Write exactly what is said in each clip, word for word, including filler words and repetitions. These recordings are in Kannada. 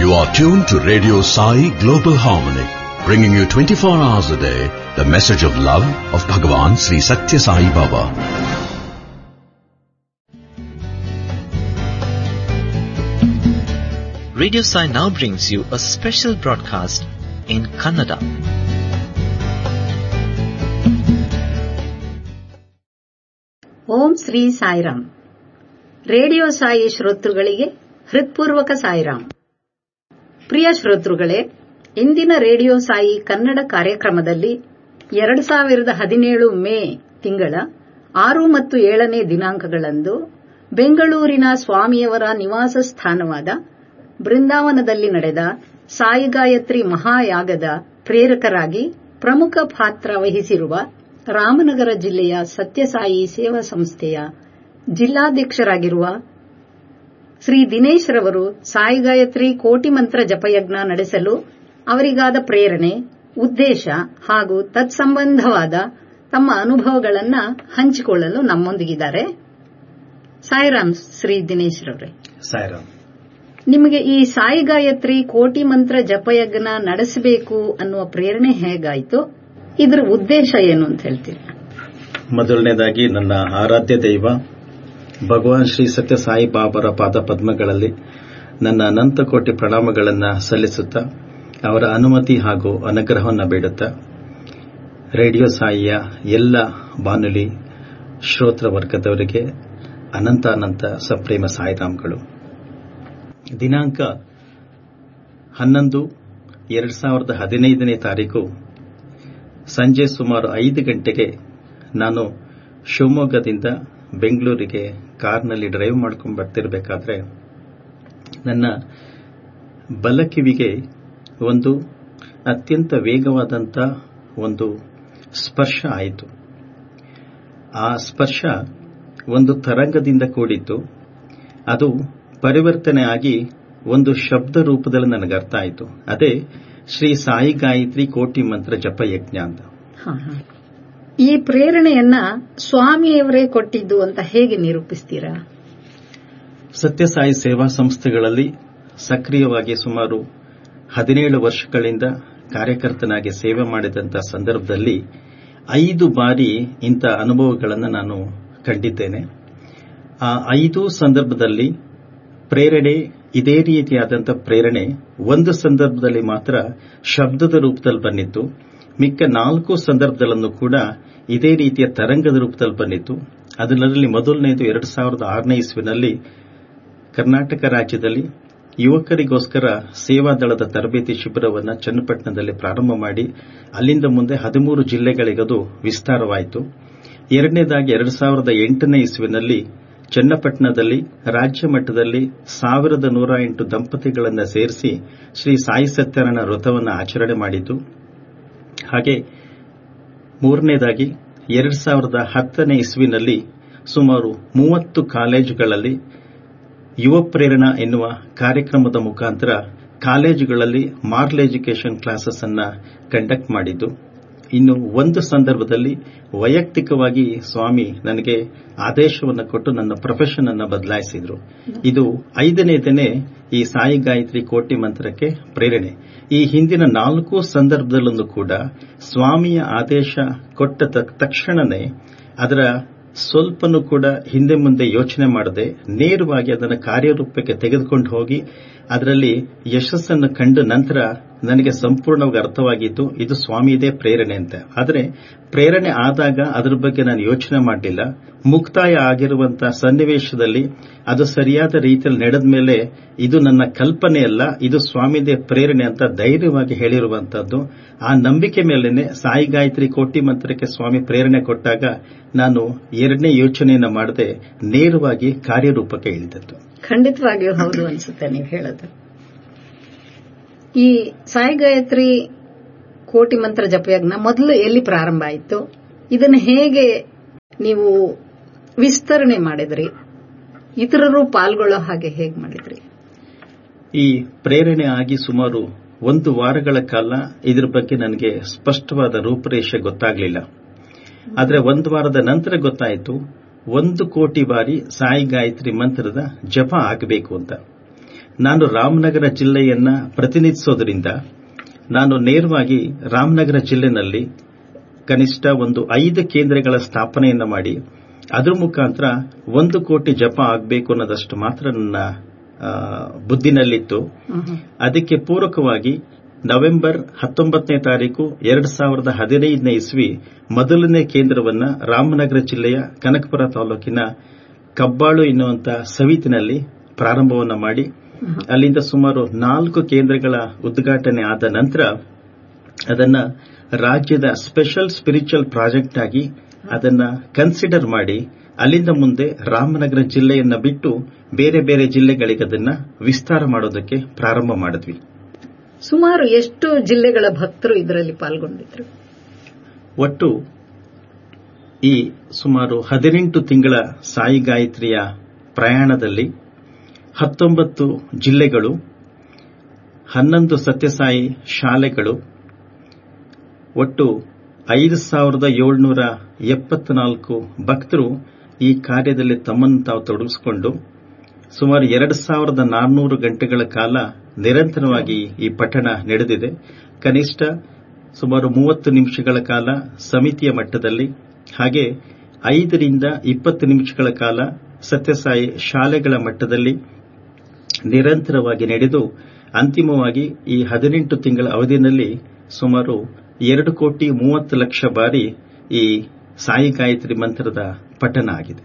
You are tuned to Radio Sai Global Harmony, bringing you twenty-four hours a day the message of love of Bhagavan Sri Satya Sai Baba. Radio Sai now brings you a special broadcast in Kannada. Om Shri Sairam. Radio Sai ಶ್ರೋತೃಗಳಿಗೆ ಹೃತ್ಪೂರ್ವಕ ಸಾಯಿರಾಮ್. ಪ್ರಿಯ ಶ್ರೋತೃಗಳೇ, ಇಂದಿನ ರೇಡಿಯೋ ಸಾಯಿ ಕನ್ನಡ ಕಾರ್ಯಕ್ರಮದಲ್ಲಿ ಎರಡು ಸಾವಿರದ ಹದಿನೇಳು ಮೇ ತಿಂಗಳ ಆರು ಮತ್ತು ಏಳನೇ ದಿನಾಂಕಗಳಂದು ಬೆಂಗಳೂರಿನ ಸ್ವಾಮಿಯವರ ನಿವಾಸ ಸ್ಥಾನವಾದ ಬೃಂದಾವನದಲ್ಲಿ ನಡೆದ ಸಾಯಿ ಗಾಯತ್ರಿ ಮಹಾಯಾಗದ ಪ್ರೇರಕರಾಗಿ ಪ್ರಮುಖ ಪಾತ್ರ ವಹಿಸಿರುವ ರಾಮನಗರ ಜಿಲ್ಲೆಯ ಸತ್ಯಸಾಯಿ ಸೇವಾ ಸಂಸ್ಥೆಯ ಜಿಲ್ಲಾಧ್ಯಕ್ಷರಾಗಿರುವ ಶ್ರೀ ದಿನೇಶ್ ರವರು ಸಾಯಿ ಗಾಯತ್ರಿ ಕೋಟಿ ಮಂತ್ರ ಜಪಯಜ್ಞ ನಡೆಸಲು ಅವರಿಗಾದ ಪ್ರೇರಣೆ, ಉದ್ದೇಶ ಹಾಗೂ ತತ್ಸಂಬಂಧವಾದ ತಮ್ಮ ಅನುಭವಗಳನ್ನು ಹಂಚಿಕೊಳ್ಳಲು ನಮ್ಮೊಂದಿಗಿದ್ದಾರೆ. ಸಾಯಿರಾಮ್ ಶ್ರೀ ದಿನೇಶ್ ರವರೇ. ಸಾಯಿರಾಮ್. ನಿಮಗೆ ಈ ಸಾಯಿ ಗಾಯತ್ರಿ ಕೋಟಿ ಮಂತ್ರ ಜಪಯಜ್ಞ ನಡೆಸಬೇಕು ಅನ್ನುವ ಪ್ರೇರಣೆ ಹೇಗಾಯಿತು? ಇದರ ಉದ್ದೇಶ ಏನು ಅಂತ ಹೇಳ್ತೀರಿ? ಮೊದಲನೇದಾಗಿ ನನ್ನ ಆರಾಧ್ಯ ದೈವ ಭಗವಾನ್ ಶ್ರೀ ಸತ್ಯ ಸಾಯಿ ಬಾಬರ ಪಾದ ಪದ್ಮಗಳಲ್ಲಿ ನನ್ನ ಅನಂತ ಕೋಟಿ ಪ್ರಣಾಮಗಳನ್ನು ಸಲ್ಲಿಸುತ್ತಾ ಅವರ ಅನುಮತಿ ಹಾಗೂ ಅನುಗ್ರಹವನ್ನು ಬೇಡುತ್ತಾ ರೇಡಿಯೋ ಸಾಯಿಯ ಎಲ್ಲ ಬಾನುಲಿ ಶ್ರೋತೃ ವರ್ಗದವರಿಗೆ ಅನಂತ ಅನಂತ ಸಪ್ರೇಮ ಸಾಯಿರಾಮ್ಗಳು. ದಿನಾಂಕ ಹನ್ನೊಂದು ಎರಡು ಸಾವಿರದ ಹದಿನೈದನೇ ತಾರೀಕು ಸಂಜೆ ಸುಮಾರು ಐದು ಗಂಟೆಗೆ ನಾನು ಶಿವಮೊಗ್ಗದಿಂದ ಬೆಂಗಳೂರಿಗೆ ಕಾರ್ನಲ್ಲಿ ಡ್ರೈವ್ ಮಾಡ್ಕೊಂಡು ಬರ್ತಿರಬೇಕಾದ್ರೆ ನನ್ನ ಬಲಕಿವಿಗೆ ಒಂದು ಅತ್ಯಂತ ವೇಗವಾದಂಥ ಒಂದು ಸ್ಪರ್ಶ ಆಯಿತು. ಆ ಸ್ಪರ್ಶ ಒಂದು ತರಂಗದಿಂದ ಕೂಡಿತ್ತು. ಅದು ಪರಿವರ್ತನೆ ಆಗಿ ಒಂದು ಶಬ್ದ ರೂಪದಲ್ಲಿ ನನಗೆ ಅರ್ಥ ಆಯಿತು. ಅದೇ ಶ್ರೀ ಸಾಯಿ ಗಾಯತ್ರಿ ಕೋಟಿ ಮಂತ್ರ ಜಪ ಯಜ್ಞ ಅಂತ. ಈ ಪ್ರೇರಣೆಯನ್ನ ಸ್ವಾಮಿಯವರೇ ಕೊಟ್ಟಿದ್ದು ಅಂತ ಹೇಗೆ ನಿರೂಪಿಸ್ತೀರಾ? ಸತ್ಯಸಾಯಿ ಸೇವಾ ಸಂಸ್ಥೆಗಳಲ್ಲಿ ಸಕ್ರಿಯವಾಗಿ ಸುಮಾರು ಹದಿನೇಳು ವರ್ಷಗಳಿಂದ ಕಾರ್ಯಕರ್ತನಾಗಿ ಸೇವೆ ಮಾಡಿದಂಥ ಸಂದರ್ಭದಲ್ಲಿ ಐದು ಬಾರಿ ಇಂಥ ಅನುಭವಗಳನ್ನು ನಾನು ಕಂಡಿದ್ದೇನೆ. ಆ ಐದು ಸಂದರ್ಭದಲ್ಲಿ ಪ್ರೇರಣೆ ಇದೇ ರೀತಿಯಾದಂಥ ಪ್ರೇರಣೆ ಒಂದು ಸಂದರ್ಭದಲ್ಲಿ ಮಾತ್ರ ಶಬ್ದದ ರೂಪದಲ್ಲಿ ಬಂದಿತ್ತು. ಮಿಕ್ಕ ನಾಲ್ಕು ಸಂದರ್ಭದಲ್ಲೂ ಕೂಡ ಇದೇ ರೀತಿಯ ತರಂಗದ ರೂಪದಲ್ಲಿ ಬಂದಿತ್ತು. ಅದರಲ್ಲಿ ಮೊದಲನೇದು ಎರಡು ಸಾವಿರದ ಆರನೇ ಇಸ್ವಿನಲ್ಲಿ ಕರ್ನಾಟಕ ರಾಜ್ಯದಲ್ಲಿ ಯುವಕರಿಗೋಸ್ಕರ ಸೇವಾದಳದ ತರಬೇತಿ ಶಿಬಿರವನ್ನು ಚನ್ನಪಟ್ಟಣದಲ್ಲಿ ಪ್ರಾರಂಭ ಮಾಡಿ ಅಲ್ಲಿಂದ ಮುಂದೆ ಹದಿಮೂರು ಜಿಲ್ಲೆಗಳಿಗದು ವಿಸ್ತಾರವಾಯಿತು. ಎರಡನೇದಾಗಿ ಎರಡು ಸಾವಿರದ ಎಂಟನೇ ಇಸ್ವಿನಲ್ಲಿ ಚನ್ನಪಟ್ಟಣದಲ್ಲಿ ರಾಜ್ಯ ಮಟ್ಟದಲ್ಲಿ ಸಾವಿರದ ನೂರ ಎಂಟು ದಂಪತಿಗಳನ್ನು ಸೇರಿಸಿ ಶ್ರೀ ಸಾಯಿ ಸತ್ಯನಾರಾಯಣ ವ್ರತವನ್ನು ಆಚರಣೆ ಮಾಡಿದ್ದು. ಹಾಗೆ ಮೂರನೇದಾಗಿ ಎರಡು ಸಾವಿರದ ಹತ್ತನೇ ಇಸ್ವಿನಲ್ಲಿ ಸುಮಾರು ಮೂವತ್ತು ಕಾಲೇಜುಗಳಲ್ಲಿ ಯುವ ಪ್ರೇರಣಾ ಎನ್ನುವ ಕಾರ್ಯಕ್ರಮದ ಮುಖಾಂತರ ಕಾಲೇಜುಗಳಲ್ಲಿ ಮಾರಲ್ ಎಜುಕೇಷನ್ ಕ್ಲಾಸಸ್ ಅನ್ನು ಕಂಡಕ್ಟ್ ಮಾಡಿದ್ದು. ಇನ್ನು ಒಂದು ಸಂದರ್ಭದಲ್ಲಿ ವೈಯಕ್ತಿಕವಾಗಿ ಸ್ವಾಮಿ ನನಗೆ ಆದೇಶವನ್ನು ಕೊಟ್ಟು ನನ್ನ ಪ್ರೊಫೆಷನ್ ಅನ್ನು ಬದಲಾಯಿಸಿದ್ರು. ಇದು ಐದನೇದನೇ ಈ ಸಾಯಿ ಗಾಯತ್ರಿ ಕೋಟಿ ಮಂತ್ರಕ್ಕೆ ಪ್ರೇರಣೆ. ಈ ಹಿಂದಿನ ನಾಲ್ಕು ಸಂದರ್ಭದಲ್ಲೂ ಕೂಡ ಸ್ವಾಮಿಯ ಆದೇಶ ಕೊಟ್ಟ ತಕ್ಷಣವೇ ಅದರ ಸ್ವಲ್ಪನೂ ಕೂಡ ಹಿಂದೆ ಮುಂದೆ ಯೋಚನೆ ಮಾಡದೆ ನೇರವಾಗಿ ಅದನ್ನು ಕಾರ್ಯರೂಪಕ್ಕೆ ತೆಗೆದುಕೊಂಡು ಹೋಗಿ ಅದರಲ್ಲಿ ಯಶಸ್ಸನ್ನು ಕಂಡ ನಂತರ ನನಗೆ ಸಂಪೂರ್ಣವಾಗಿ ಅರ್ಥವಾಗಿದ್ದು ಇದು ಸ್ವಾಮಿಯದೇ ಪ್ರೇರಣೆ ಅಂತ. ಆದರೆ ಪ್ರೇರಣೆ ಆದಾಗ ಅದರ ಬಗ್ಗೆ ನಾನು ಯೋಚನೆ ಮಾಡಲಿಲ್ಲ. ಮುಕ್ತಾಯ ಆಗಿರುವಂತಹ ಸನ್ನಿವೇಶದಲ್ಲಿ ಅದು ಸರಿಯಾದ ರೀತಿಯಲ್ಲಿ ನಡೆದ ಮೇಲೆ ಇದು ನನ್ನ ಕಲ್ಪನೆ ಅಲ್ಲ, ಇದು ಸ್ವಾಮಿಯದೇ ಪ್ರೇರಣೆ ಅಂತ ಧೈರ್ಯವಾಗಿ ಹೇಳಿರುವಂತಹದ್ದು. ಆ ನಂಬಿಕೆ ಮೇಲೇನೆ ಸಾಯಿ ಗಾಯತ್ರಿ ಕೋಟಿ ಮಂತ್ರಕ್ಕೆ ಸ್ವಾಮಿ ಪ್ರೇರಣೆ ಕೊಟ್ಟಾಗ ನಾನು ಎರಡನೇ ಯೋಚನೆಯನ್ನು ಮಾಡದೆ ನೇರವಾಗಿ ಕಾರ್ಯರೂಪಕ್ಕೆ ಇಳಿದದ್ದು. ಖಂಡಿತವಾಗಿಯೂ ಹೌದು ಅನ್ಸುತ್ತೆ ನೀವು ಹೇಳೋದು. ಈ ಸಾಯಿ ಗಾಯತ್ರಿ ಕೋಟಿ ಮಂತ್ರ ಜಪಯಜ್ಞ ಮೊದಲು ಎಲ್ಲಿ ಪ್ರಾರಂಭ ಆಯಿತು? ಇದನ್ನು ಹೇಗೆ ನೀವು ವಿಸ್ತರಣೆ ಮಾಡಿದ್ರಿ? ಇತರರು ಪಾಲ್ಗೊಳ್ಳೋ ಹಾಗೆ ಹೇಗೆ ಮಾಡಿದ್ರಿ? ಈ ಪ್ರೇರಣೆ ಆಗಿ ಸುಮಾರು ಒಂದು ವಾರಗಳ ಕಾಲ ಇದರ ಬಗ್ಗೆ ನನಗೆ ಸ್ಪಷ್ಟವಾದ ರೂಪರೇಷೆ ಗೊತ್ತಾಗಲಿಲ್ಲ. ಆದರೆ ಒಂದು ವಾರದ ನಂತರ ಗೊತ್ತಾಯಿತು ಒಂದು ಕೋಟಿ ಬಾರಿ ಸಾಯಿ ಗಾಯತ್ರಿ ಮಂತ್ರದ ಜಪ ಆಗಬೇಕು ಅಂತ. ನಾನು ರಾಮನಗರ ಜಿಲ್ಲೆಯನ್ನ ಪ್ರತಿನಿಧಿಸೋದ್ರಿಂದ ನಾನು ನೇರವಾಗಿ ರಾಮನಗರ ಜಿಲ್ಲೆನಲ್ಲಿ ಕನಿಷ್ಠ ಒಂದು ಐದು ಕೇಂದ್ರಗಳ ಸ್ಥಾಪನೆಯನ್ನ ಮಾಡಿ ಅದರ ಮುಖಾಂತರ ಒಂದು ಕೋಟಿ ಜಪ ಆಗಬೇಕು ಅನ್ನೋದಷ್ಟು ಮಾತ್ರ ನನ್ನ ಬುದ್ದಿನಲ್ಲಿತ್ತು. ಅದಕ್ಕೆ ಪೂರಕವಾಗಿ ನವೆಂಬರ್ ಹತ್ತೊಂಬತ್ತನೇ ತಾರೀಕು ಎರಡು ಸಾವಿರದ ಹದಿನೈದನೇ ಇಸ್ವಿ ಮೊದಲನೇ ಕೇಂದ್ರವನ್ನ ರಾಮನಗರ ಜಿಲ್ಲೆಯ ಕನಕಪುರ ತಾಲೂಕಿನ ಕಬ್ಬಾಳು ಎನ್ನುವಂತ ಸವಿತಿನಲ್ಲಿ ಪ್ರಾರಂಭವನ್ನ ಮಾಡಿ ಅಲ್ಲಿಂದ ಸುಮಾರು ನಾಲ್ಕು ಕೇಂದ್ರಗಳ ಉದ್ಘಾಟನೆ ಆದ ನಂತರ ಅದನ್ನ ರಾಜ್ಯದ ಸ್ಪೆಷಲ್ ಸ್ಪಿರಿಚುವಲ್ ಪ್ರಾಜೆಕ್ಟ್ ಆಗಿ ಅದನ್ನ ಕನ್ಸಿಡರ್ ಮಾಡಿ ಅಲ್ಲಿಂದ ಮುಂದೆ ರಾಮನಗರ ಜಿಲ್ಲೆಯನ್ನ ಬಿಟ್ಟು ಬೇರೆ ಬೇರೆ ಜಿಲ್ಲೆಗಳಿಗೆ ಅದನ್ನ ವಿಸ್ತಾರ ಮಾಡೋದಕ್ಕೆ ಪ್ರಾರಂಭ ಮಾಡಿದ್ವಿ. ಸುಮಾರು ಎಷ್ಟು ಜಿಲ್ಲೆಗಳ ಭಕ್ತರು ಇದರಲ್ಲಿ ಪಾಲ್ಗೊಂಡಿದ್ರು? ಒಟ್ಟು ಈ ಸುಮಾರು ಹದಿನೆಂಟು ತಿಂಗಳ ಸಾಯಿ ಗಾಯತ್ರಿಯ ಪ್ರಯಾಣದಲ್ಲಿ ಹತ್ತೊಂಬತ್ತು ಜಿಲ್ಲೆಗಳು, ಹನ್ನೊಂದು ಸತ್ಯಸಾಯಿ ಶಾಲೆಗಳು, ಒಟ್ಟು ಐದು ಸಾವಿರದ ಏಳ್ನೂರ ಎಪ್ಪತ್ನಾಲ್ಕು ಭಕ್ತರು ಈ ಕಾರ್ಯದಲ್ಲಿ ತಮ್ಮನ್ನು ತಾವು ತೊಡಗಿಸಿಕೊಂಡು ಸುಮಾರು ಎರಡು ಸಾವಿರದ ನಾನ್ನೂರು ಗಂಟೆಗಳ ಕಾಲ ನಿರಂತರವಾಗಿ ಈ ಪಠಣ ನಡೆದಿದೆ. ಕನಿಷ್ಠ ಸುಮಾರು ಮೂವತ್ತು ನಿಮಿಷಗಳ ಕಾಲ ಸಮಿತಿಯ ಮಟ್ಟದಲ್ಲಿ, ಹಾಗೆ ಐದರಿಂದ ಇಪ್ಪತ್ತು ನಿಮಿಷಗಳ ಕಾಲ ಸತ್ಯಸಾಯಿ ಶಾಲೆಗಳ ಮಟ್ಟದಲ್ಲಿ ನಿರಂತರವಾಗಿ ನಡೆದು ಅಂತಿಮವಾಗಿ ಈ ಹದಿನೆಂಟು ತಿಂಗಳ ಅವಧಿಯಲ್ಲಿ ಸುಮಾರು ಎರಡು ಕೋಟಿ ಮೂವತ್ತು ಲಕ್ಷ ಬಾರಿ ಈ ಸಾಯಿ ಗಾಯತ್ರಿ ಮಂತ್ರದ ಪಠಣ ಆಗಿದೆ.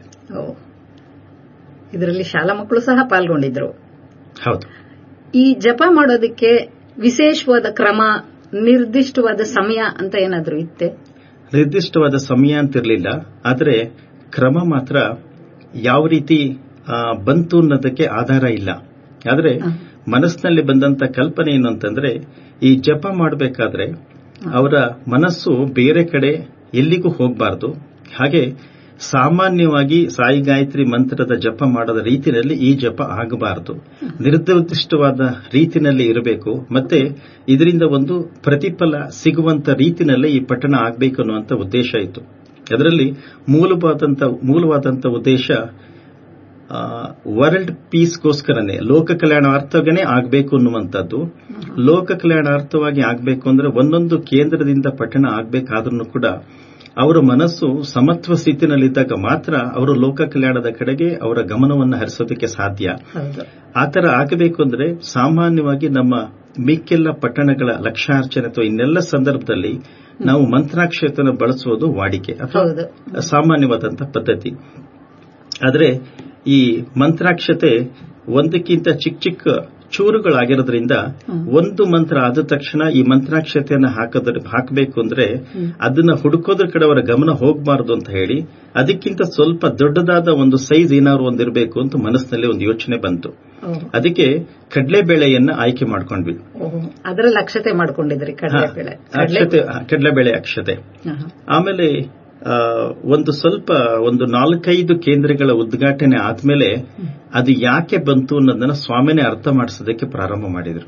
ಇದರಲ್ಲಿ ಶಾಲಾ ಮಕ್ಕಳು ಸಹ ಪಾಲ್ಗೊಂಡಿದ್ರು. ಹೌದು. ಈ ಜಪ ಮಾಡೋದಕ್ಕೆ ವಿಶೇಷವಾದ ಕ್ರಮ, ನಿರ್ದಿಷ್ಟವಾದ ಸಮಯ ಅಂತ ಏನಾದರೂ ಇತ್ತೆ? ನಿರ್ದಿಷ್ಟವಾದ ಸಮಯ ಅಂತಿರಲಿಲ್ಲ, ಆದರೆ ಕ್ರಮ ಮಾತ್ರ ಯಾವ ರೀತಿ ಬಂತು ಅನ್ನೋದಕ್ಕೆ ಆಧಾರ ಇಲ್ಲ. ಆದರೆ ಮನಸ್ಸಿನಲ್ಲಿ ಬಂದಂತ ಕಲ್ಪನೆ ಏನು ಅಂತಂದ್ರೆ, ಈ ಜಪ ಮಾಡಬೇಕಾದ್ರೆ ಅವರ ಮನಸ್ಸು ಬೇರೆ ಕಡೆ ಎಲ್ಲಿಗೂ ಹೋಗಬಾರದು. ಹಾಗೆ ಸಾಮಾನ್ಯವಾಗಿ ಸಾಯಿ ಗಾಯತ್ರಿ ಮಂತ್ರದ ಜಪ ಮಾಡೋದ ರೀತಿಯಲ್ಲಿ ಈ ಜಪ ಆಗಬಾರದು, ನಿರ್ದಿಷ್ಟವಾದ ರೀತಿಯಲ್ಲಿ ಇರಬೇಕು. ಮತ್ತೆ ಇದರಿಂದ ಒಂದು ಪ್ರತಿಫಲ ಸಿಗುವಂತ ರೀತಿಯಲ್ಲಿ ಈ ಪಠಣ ಆಗಬೇಕು ಅನ್ನುವಂಥ ಉದ್ದೇಶ ಇತ್ತು. ಅದರಲ್ಲಿ ಮೂಲವಾದಂತ ಮೂಲವಾದಂತ ಉದ್ದೇಶ ವರ್ಲ್ಡ್ ಪೀಸ್ಗೋಸ್ಕರನೇ, ಲೋಕ ಕಲ್ಯಾಣಾರ್ಥವಾಗನೇ ಆಗಬೇಕು ಅನ್ನುವಂಥದ್ದು. ಲೋಕ ಕಲ್ಯಾಣಾರ್ಥವಾಗಿ ಆಗಬೇಕು ಅಂದ್ರೆ ಒಂದೊಂದು ಕೇಂದ್ರದಿಂದ ಪಠಣ ಆಗಬೇಕಾದ್ರೂ ಕೂಡ ಅವರ ಮನಸ್ಸು ಸಮತ್ವ ಸ್ಥಿತಿನಲ್ಲಿದ್ದಾಗ ಮಾತ್ರ ಅವರು ಲೋಕ ಕಲ್ಯಾಣದ ಕಡೆಗೆ ಅವರ ಗಮನವನ್ನು ಹರಿಸೋದಕ್ಕೆ ಸಾಧ್ಯ. ಆ ತರ ಆಗಬೇಕು ಅಂದ್ರೆ ಸಾಮಾನ್ಯವಾಗಿ ನಮ್ಮ ಮಿಕ್ಕೆಲ್ಲ ಪಟ್ಟಣಗಳ ಲಕ್ಷಾರ್ಚನೆ ಅಥವಾ ಇನ್ನೆಲ್ಲ ಸಂದರ್ಭದಲ್ಲಿ ನಾವು ಮಂತ್ರಾಕ್ಷತೆಯನ್ನು ಬಳಸುವುದು ವಾಡಿಕೆ ಅಥವಾ ಸಾಮಾನ್ಯವಾದಂತಹ ಪದ್ಧತಿ. ಆದರೆ ಈ ಮಂತ್ರಾಕ್ಷತೆ ಒಂದಕ್ಕಿಂತ ಚಿಕ್ಕ ಚಿಕ್ಕ ಚೂರುಗಳಾಗಿರೋದ್ರಿಂದ ಒಂದು ಮಂತ್ರ ಆದ ತಕ್ಷಣ ಈ ಮಂತ್ರಾಕ್ಷತೆಯನ್ನು ಹಾಕಬೇಕು ಅಂದ್ರೆ ಅದನ್ನ ಹುಡುಕೋದ್ರ ಕಡೆ ಅವರ ಗಮನ ಹೋಗಬಾರದು ಅಂತ ಹೇಳಿ ಅದಕ್ಕಿಂತ ಸ್ವಲ್ಪ ದೊಡ್ಡದಾದ ಒಂದು ಸೈಜ್ ಏನಾದ್ರು ಒಂದಿರಬೇಕು ಅಂತ ಮನಸ್ಸಿನಲ್ಲಿ ಒಂದು ಯೋಚನೆ ಬಂತು. ಅದಕ್ಕೆ ಕಡಲೆಬೇಳೆಯನ್ನ ಆಯ್ಕೆ ಮಾಡ್ಕೊಂಡ್ವಿ. ಅದರಲ್ಲಿ ಅಕ್ಷತೆ ಮಾಡ್ಕೊಂಡಿದ್ರಿ? ಅಕ್ಷತೆ, ಕಡಲೆಬೇಳೆ ಅಕ್ಷತೆ. ಆಮೇಲೆ ಒಂದು ಸ್ವಲ್ಪ ಒಂದು ನಾಲ್ಕೈದು ಕೇಂದ್ರಗಳ ಉದ್ಘಾಟನೆ ಆದ್ಮೇಲೆ ಅದು ಯಾಕೆ ಬಂತು ಅನ್ನೋದನ್ನ ಸ್ವಾಮಿನೇ ಅರ್ಥ ಮಾಡಿಸೋದಕ್ಕೆ ಪ್ರಾರಂಭ ಮಾಡಿದ್ರು.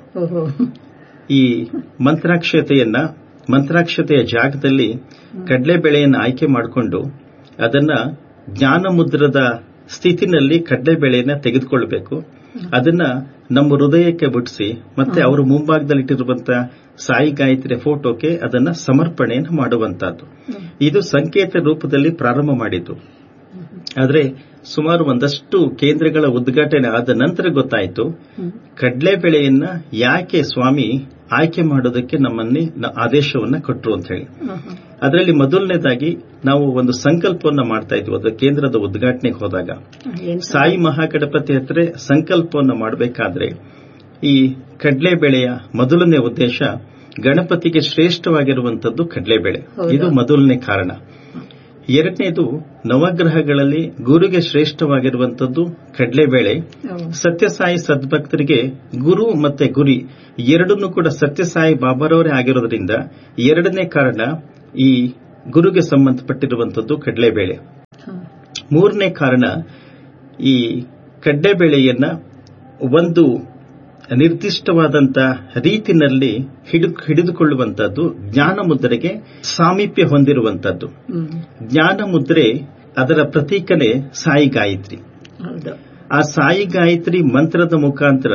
ಈ ಮಂತ್ರಾಕ್ಷತೆಯನ್ನ ಮಂತ್ರಾಕ್ಷತೆಯ ಜಾಗದಲ್ಲಿ ಕಡಲೆಬೇಳೆಯನ್ನು ಆಯ್ಕೆ ಮಾಡಿಕೊಂಡು ಅದನ್ನ ಜ್ಞಾನ ಮುದ್ರದ ಸ್ಥಿತಿನಲ್ಲಿ ಕಡಲೆಬೇಳೆಯನ್ನ ತೆಗೆದುಕೊಳ್ಬೇಕು. ಅದನ್ನ ನಮ್ಮ ಹೃದಯಕ್ಕೆ ಬಿಡಿಸಿ ಮತ್ತೆ ಅವರು ಮುಂಭಾಗದಲ್ಲಿಟ್ಟಿರುವಂತಹ ಸಾಯಿ ಗಾಯತ್ರಿ ಫೋಟೋಕ್ಕೆ ಅದನ್ನ ಸಮರ್ಪಣೆಯನ್ನು ಮಾಡುವಂತಹದ್ದು. ಇದು ಸಂಕೇತ ರೂಪದಲ್ಲಿ ಪ್ರಾರಂಭ ಮಾಡಿದ್ದು. ಆದರೆ ಸುಮಾರು ಒಂದಷ್ಟು ಕೇಂದ್ರಗಳ ಉದ್ಘಾಟನೆ ಆದ ನಂತರ ಗೊತ್ತಾಯಿತು ಕಡಲೆಬೇಳೆಯನ್ನ ಯಾಕೆ ಸ್ವಾಮಿ ಆಯ್ಕೆ ಮಾಡೋದಕ್ಕೆ ನಮ್ಮನ್ನೇ ಆದೇಶವನ್ನ ಕೊಟ್ಟರು ಅಂತ ಹೇಳಿ. ಅದರಲ್ಲಿ ಮೊದಲನೇದಾಗಿ ನಾವು ಒಂದು ಸಂಕಲ್ಪವನ್ನ ಮಾಡ್ತಾ ಇದ್ವಿ. ಅದು ಕೇಂದ್ರದ ಉದ್ಘಾಟನೆಗೆ ಹೋದಾಗ ಸಾಯಿ ಮಹಾಗಣಪತಿ ಹತ್ರ ಸಂಕಲ್ಪವನ್ನ ಮಾಡಬೇಕಾದ್ರೆ ಈ ಕಡಲೆಬೇಳೆಯ ಮೊದಲನೇ ಉದ್ದೇಶ ಗಣಪತಿಗೆ ಶ್ರೇಷ್ಠವಾಗಿರುವಂತದ್ದು ಕಡಲೆಬೇಳೆ. ಇದು ಮೊದಲನೇ ಕಾರಣ. ಎರಡನೇದು ನವಗ್ರಹಗಳಲ್ಲಿ ಗುರುಗೆ ಶ್ರೇಷ್ಠವಾಗಿರುವಂತದ್ದು ಕಡಲೆಬೇಳೆ. ಸತ್ಯಸಾಯಿ ಸದ್ಭಕ್ತರಿಗೆ ಗುರು ಮತ್ತೆ ಗುರಿ ಎರಡನ್ನೂ ಕೂಡ ಸತ್ಯಸಾಯಿ ಬಾಬಾರವರೇ ಆಗಿರೋದ್ರಿಂದ ಎರಡನೇ ಕಾರಣ ಈ ಗುರುಗೆ ಸಂಬಂಧಪಟ್ಟಿರುವಂತದ್ದು ಕಡಲೆಬೇಳೆ. ಮೂರನೇ ಕಾರಣ ಈ ಕಡಲೆಬೇಳೆಯನ್ನ ಒಂದು ನಿರ್ದಿಷ್ಟವಾದಂತಹ ರೀತಿನಲ್ಲಿ ಹಿಡಿದುಕೊಳ್ಳುವಂತದ್ದು, ಜ್ಞಾನ ಮುದ್ರೆಗೆ ಸಾಮೀಪ್ಯ ಹೊಂದಿರುವಂತದ್ದು. ಜ್ಞಾನ ಮುದ್ರೆ ಅದರ ಪ್ರತೀಕನೇ ಸಾಯಿ ಗಾಯತ್ರಿ. ಆ ಸಾಯಿ ಗಾಯತ್ರಿ ಮಂತ್ರದ ಮುಖಾಂತರ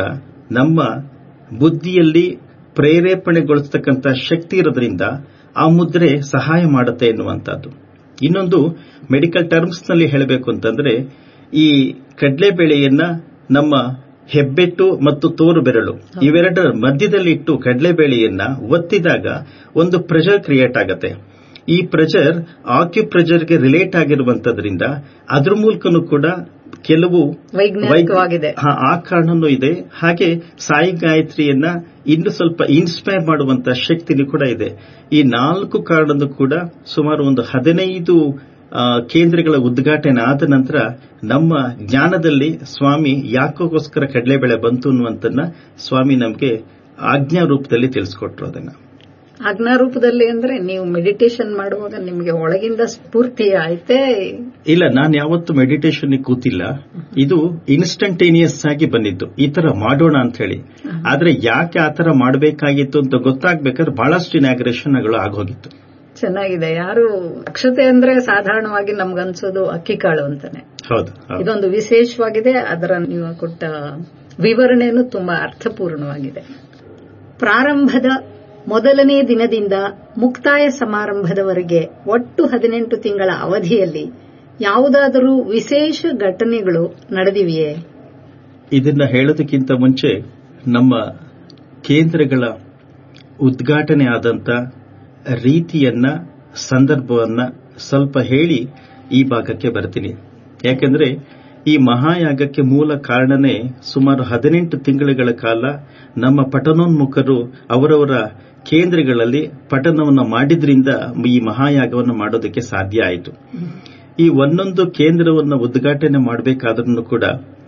ನಮ್ಮ ಬುದ್ಧಿಯಲ್ಲಿ ಪ್ರೇರೇಪಣೆಗೊಳಿಸತಕ್ಕಂಥ ಶಕ್ತಿ ಇರೋದ್ರಿಂದ ಆ ಮುದ್ರೆ ಸಹಾಯ ಮಾಡುತ್ತೆ ಎನ್ನುವಂಥದ್ದು. ಇನ್ನೊಂದು ಮೆಡಿಕಲ್ ಟರ್ಮ್ಸ್ ನಲ್ಲಿ ಹೇಳಬೇಕು ಅಂತಂದ್ರೆ, ಈ ಕಡಲೆಬೇಳೆಯನ್ನ ನಮ್ಮ ಹೆಬ್ಬೆಟ್ಟು ಮತ್ತು ತೋರು ಬೆರಳು ಇವೆರಡರ ಮಧ್ಯದಲ್ಲಿ ಇಟ್ಟು ಕಡಲೆಬೇಳೆಯನ್ನ ಒತ್ತಿದಾಗ ಒಂದು ಪ್ರೆಷರ್ ಕ್ರಿಯೇಟ್ ಆಗುತ್ತೆ. ಈ ಪ್ರೆಷರ್ ಆಕ್ಯುಪ್ರೆಷರ್ಗೆ ರಿಲೇಟ್ ಆಗಿರುವಂತದ್ರಿಂದ ಅದ್ರ ಮೂಲಕನೂ ಕೂಡ ಕೆಲವು ವೈಜ್ಞಾನಿಕವಾಗಿದೆ, ಆ ಕಾರಣನೂ ಇದೆ. ಹಾಗೆ ಸಾಯಿ ಗಾಯತ್ರಿಯನ್ನ ಇನ್ನು ಸ್ವಲ್ಪ ಇನ್ಸ್ಪೈರ್ ಮಾಡುವಂತ ಶಕ್ತಿನೂ ಕೂಡ ಇದೆ. ಈ ನಾಲ್ಕು ಕಾರಣನೂ ಕೂಡ ಸುಮಾರು ಒಂದು ಹದಿನೈದು ಕೇಂದ್ರಗಳ ಉದ್ಘಾಟನೆ ಆದ ನಂತರ ನಮ್ಮ ಜ್ಞಾನದಲ್ಲಿ ಸ್ವಾಮಿ ಯಾಕೋಸ್ಕರ ಕಡಲೆಬೇಳೆ ಬಂತು ಅನ್ನುವಂತನ್ನ ಸ್ವಾಮಿ ನಮಗೆ ಆಜ್ಞಾ ರೂಪದಲ್ಲಿ ತಿಳಿಸ್ಕೊಟ್ರು. ಅದನ್ನ ಆಜ್ಞಾ ರೂಪದಲ್ಲಿ ಅಂದ್ರೆ ನೀವು ಮೆಡಿಟೇಷನ್ ಮಾಡುವಾಗ ನಿಮಗೆ ಒಳಗಿಂದ ಸ್ಫೂರ್ತಿ ಆಯ್ತೆ? ಇಲ್ಲ, ನಾನು ಯಾವತ್ತು ಮೆಡಿಟೇಷನ್ ಕೂತಿಲ್ಲ. ಇದು ಇನ್ಸ್ಟಂಟೇನಿಯಸ್ ಆಗಿ ಬಂದಿದ್ದು, ಈ ತರ ಮಾಡೋಣ ಅಂತ ಹೇಳಿ. ಆದ್ರೆ ಯಾಕೆ ಆ ತರ ಮಾಡಬೇಕಾಗಿತ್ತು ಅಂತ ಗೊತ್ತಾಗ್ಬೇಕಾದ್ರೆ ಬಹಳಷ್ಟು ಇನಾಗ್ರೇಷನ್ಗಳು ಆಗೋಗಿತ್ತು. ಚೆನ್ನಾಗಿದೆ. ಯಾರು ಅಕ್ಷತೆ ಅಂದ್ರೆ ಸಾಧಾರಣವಾಗಿ ನಮ್ಗನ್ಸೋದು ಅಕ್ಕಿ ಕಾಳು ಅಂತಾನೆ. ಹೌದು, ಇದೊಂದು ವಿಶೇಷವಾಗಿದೆ. ಅದರ ನೀವು ಕೊಟ್ಟ ವಿವರಣೆಯನ್ನು ತುಂಬಾ ಅರ್ಥಪೂರ್ಣವಾಗಿದೆ. ಪ್ರಾರಂಭದ ಮೊದಲನೇ ದಿನದಿಂದ ಮುಕ್ತಾಯ ಸಮಾರಂಭದವರೆಗೆ ಒಟ್ಟು ಹದಿನೆಂಟು ತಿಂಗಳ ಅವಧಿಯಲ್ಲಿ ಯಾವುದಾದರೂ ವಿಶೇಷ ಘಟನೆಗಳು ನಡೆದಿವೆಯೇ? ಇದನ್ನ ಹೇಳೋದಕ್ಕಿಂತ ಮುಂಚೆ ನಮ್ಮ ಕೇಂದ್ರಗಳ ಉದ್ಘಾಟನೆ ಆದಂತ ರೀತಿಯನ್ನ, ಸಂದರ್ಭವನ್ನ ಸ್ವಲ್ಪ ಹೇಳಿ ಈ ಭಾಗಕ್ಕೆ ಬರ್ತೀನಿ. ಯಾಕೆಂದ್ರೆ ಈ ಮಹಾಯಾಗಕ್ಕೆ ಮೂಲ ಕಾರಣನೇ ಸುಮಾರು ಹದಿನೆಂಟು ತಿಂಗಳುಗಳ ಕಾಲ ನಮ್ಮ ಪಠನೋನ್ಮುಖರು ಅವರವರ ಕೇಂದ್ರಗಳಲ್ಲಿ ಪಠನವನ್ನು ಮಾಡಿದ್ರಿಂದ ಈ ಮಹಾಯಾಗವನ್ನು ಮಾಡೋದಕ್ಕೆ ಸಾಧ್ಯ ಆಯಿತು. ಈ ಒಂದೊಂದು ಕೇಂದ್ರವನ್ನು ಉದ್ಘಾಟನೆ ಮಾಡಬೇಕಾದ್ರೂ ಕೂಡ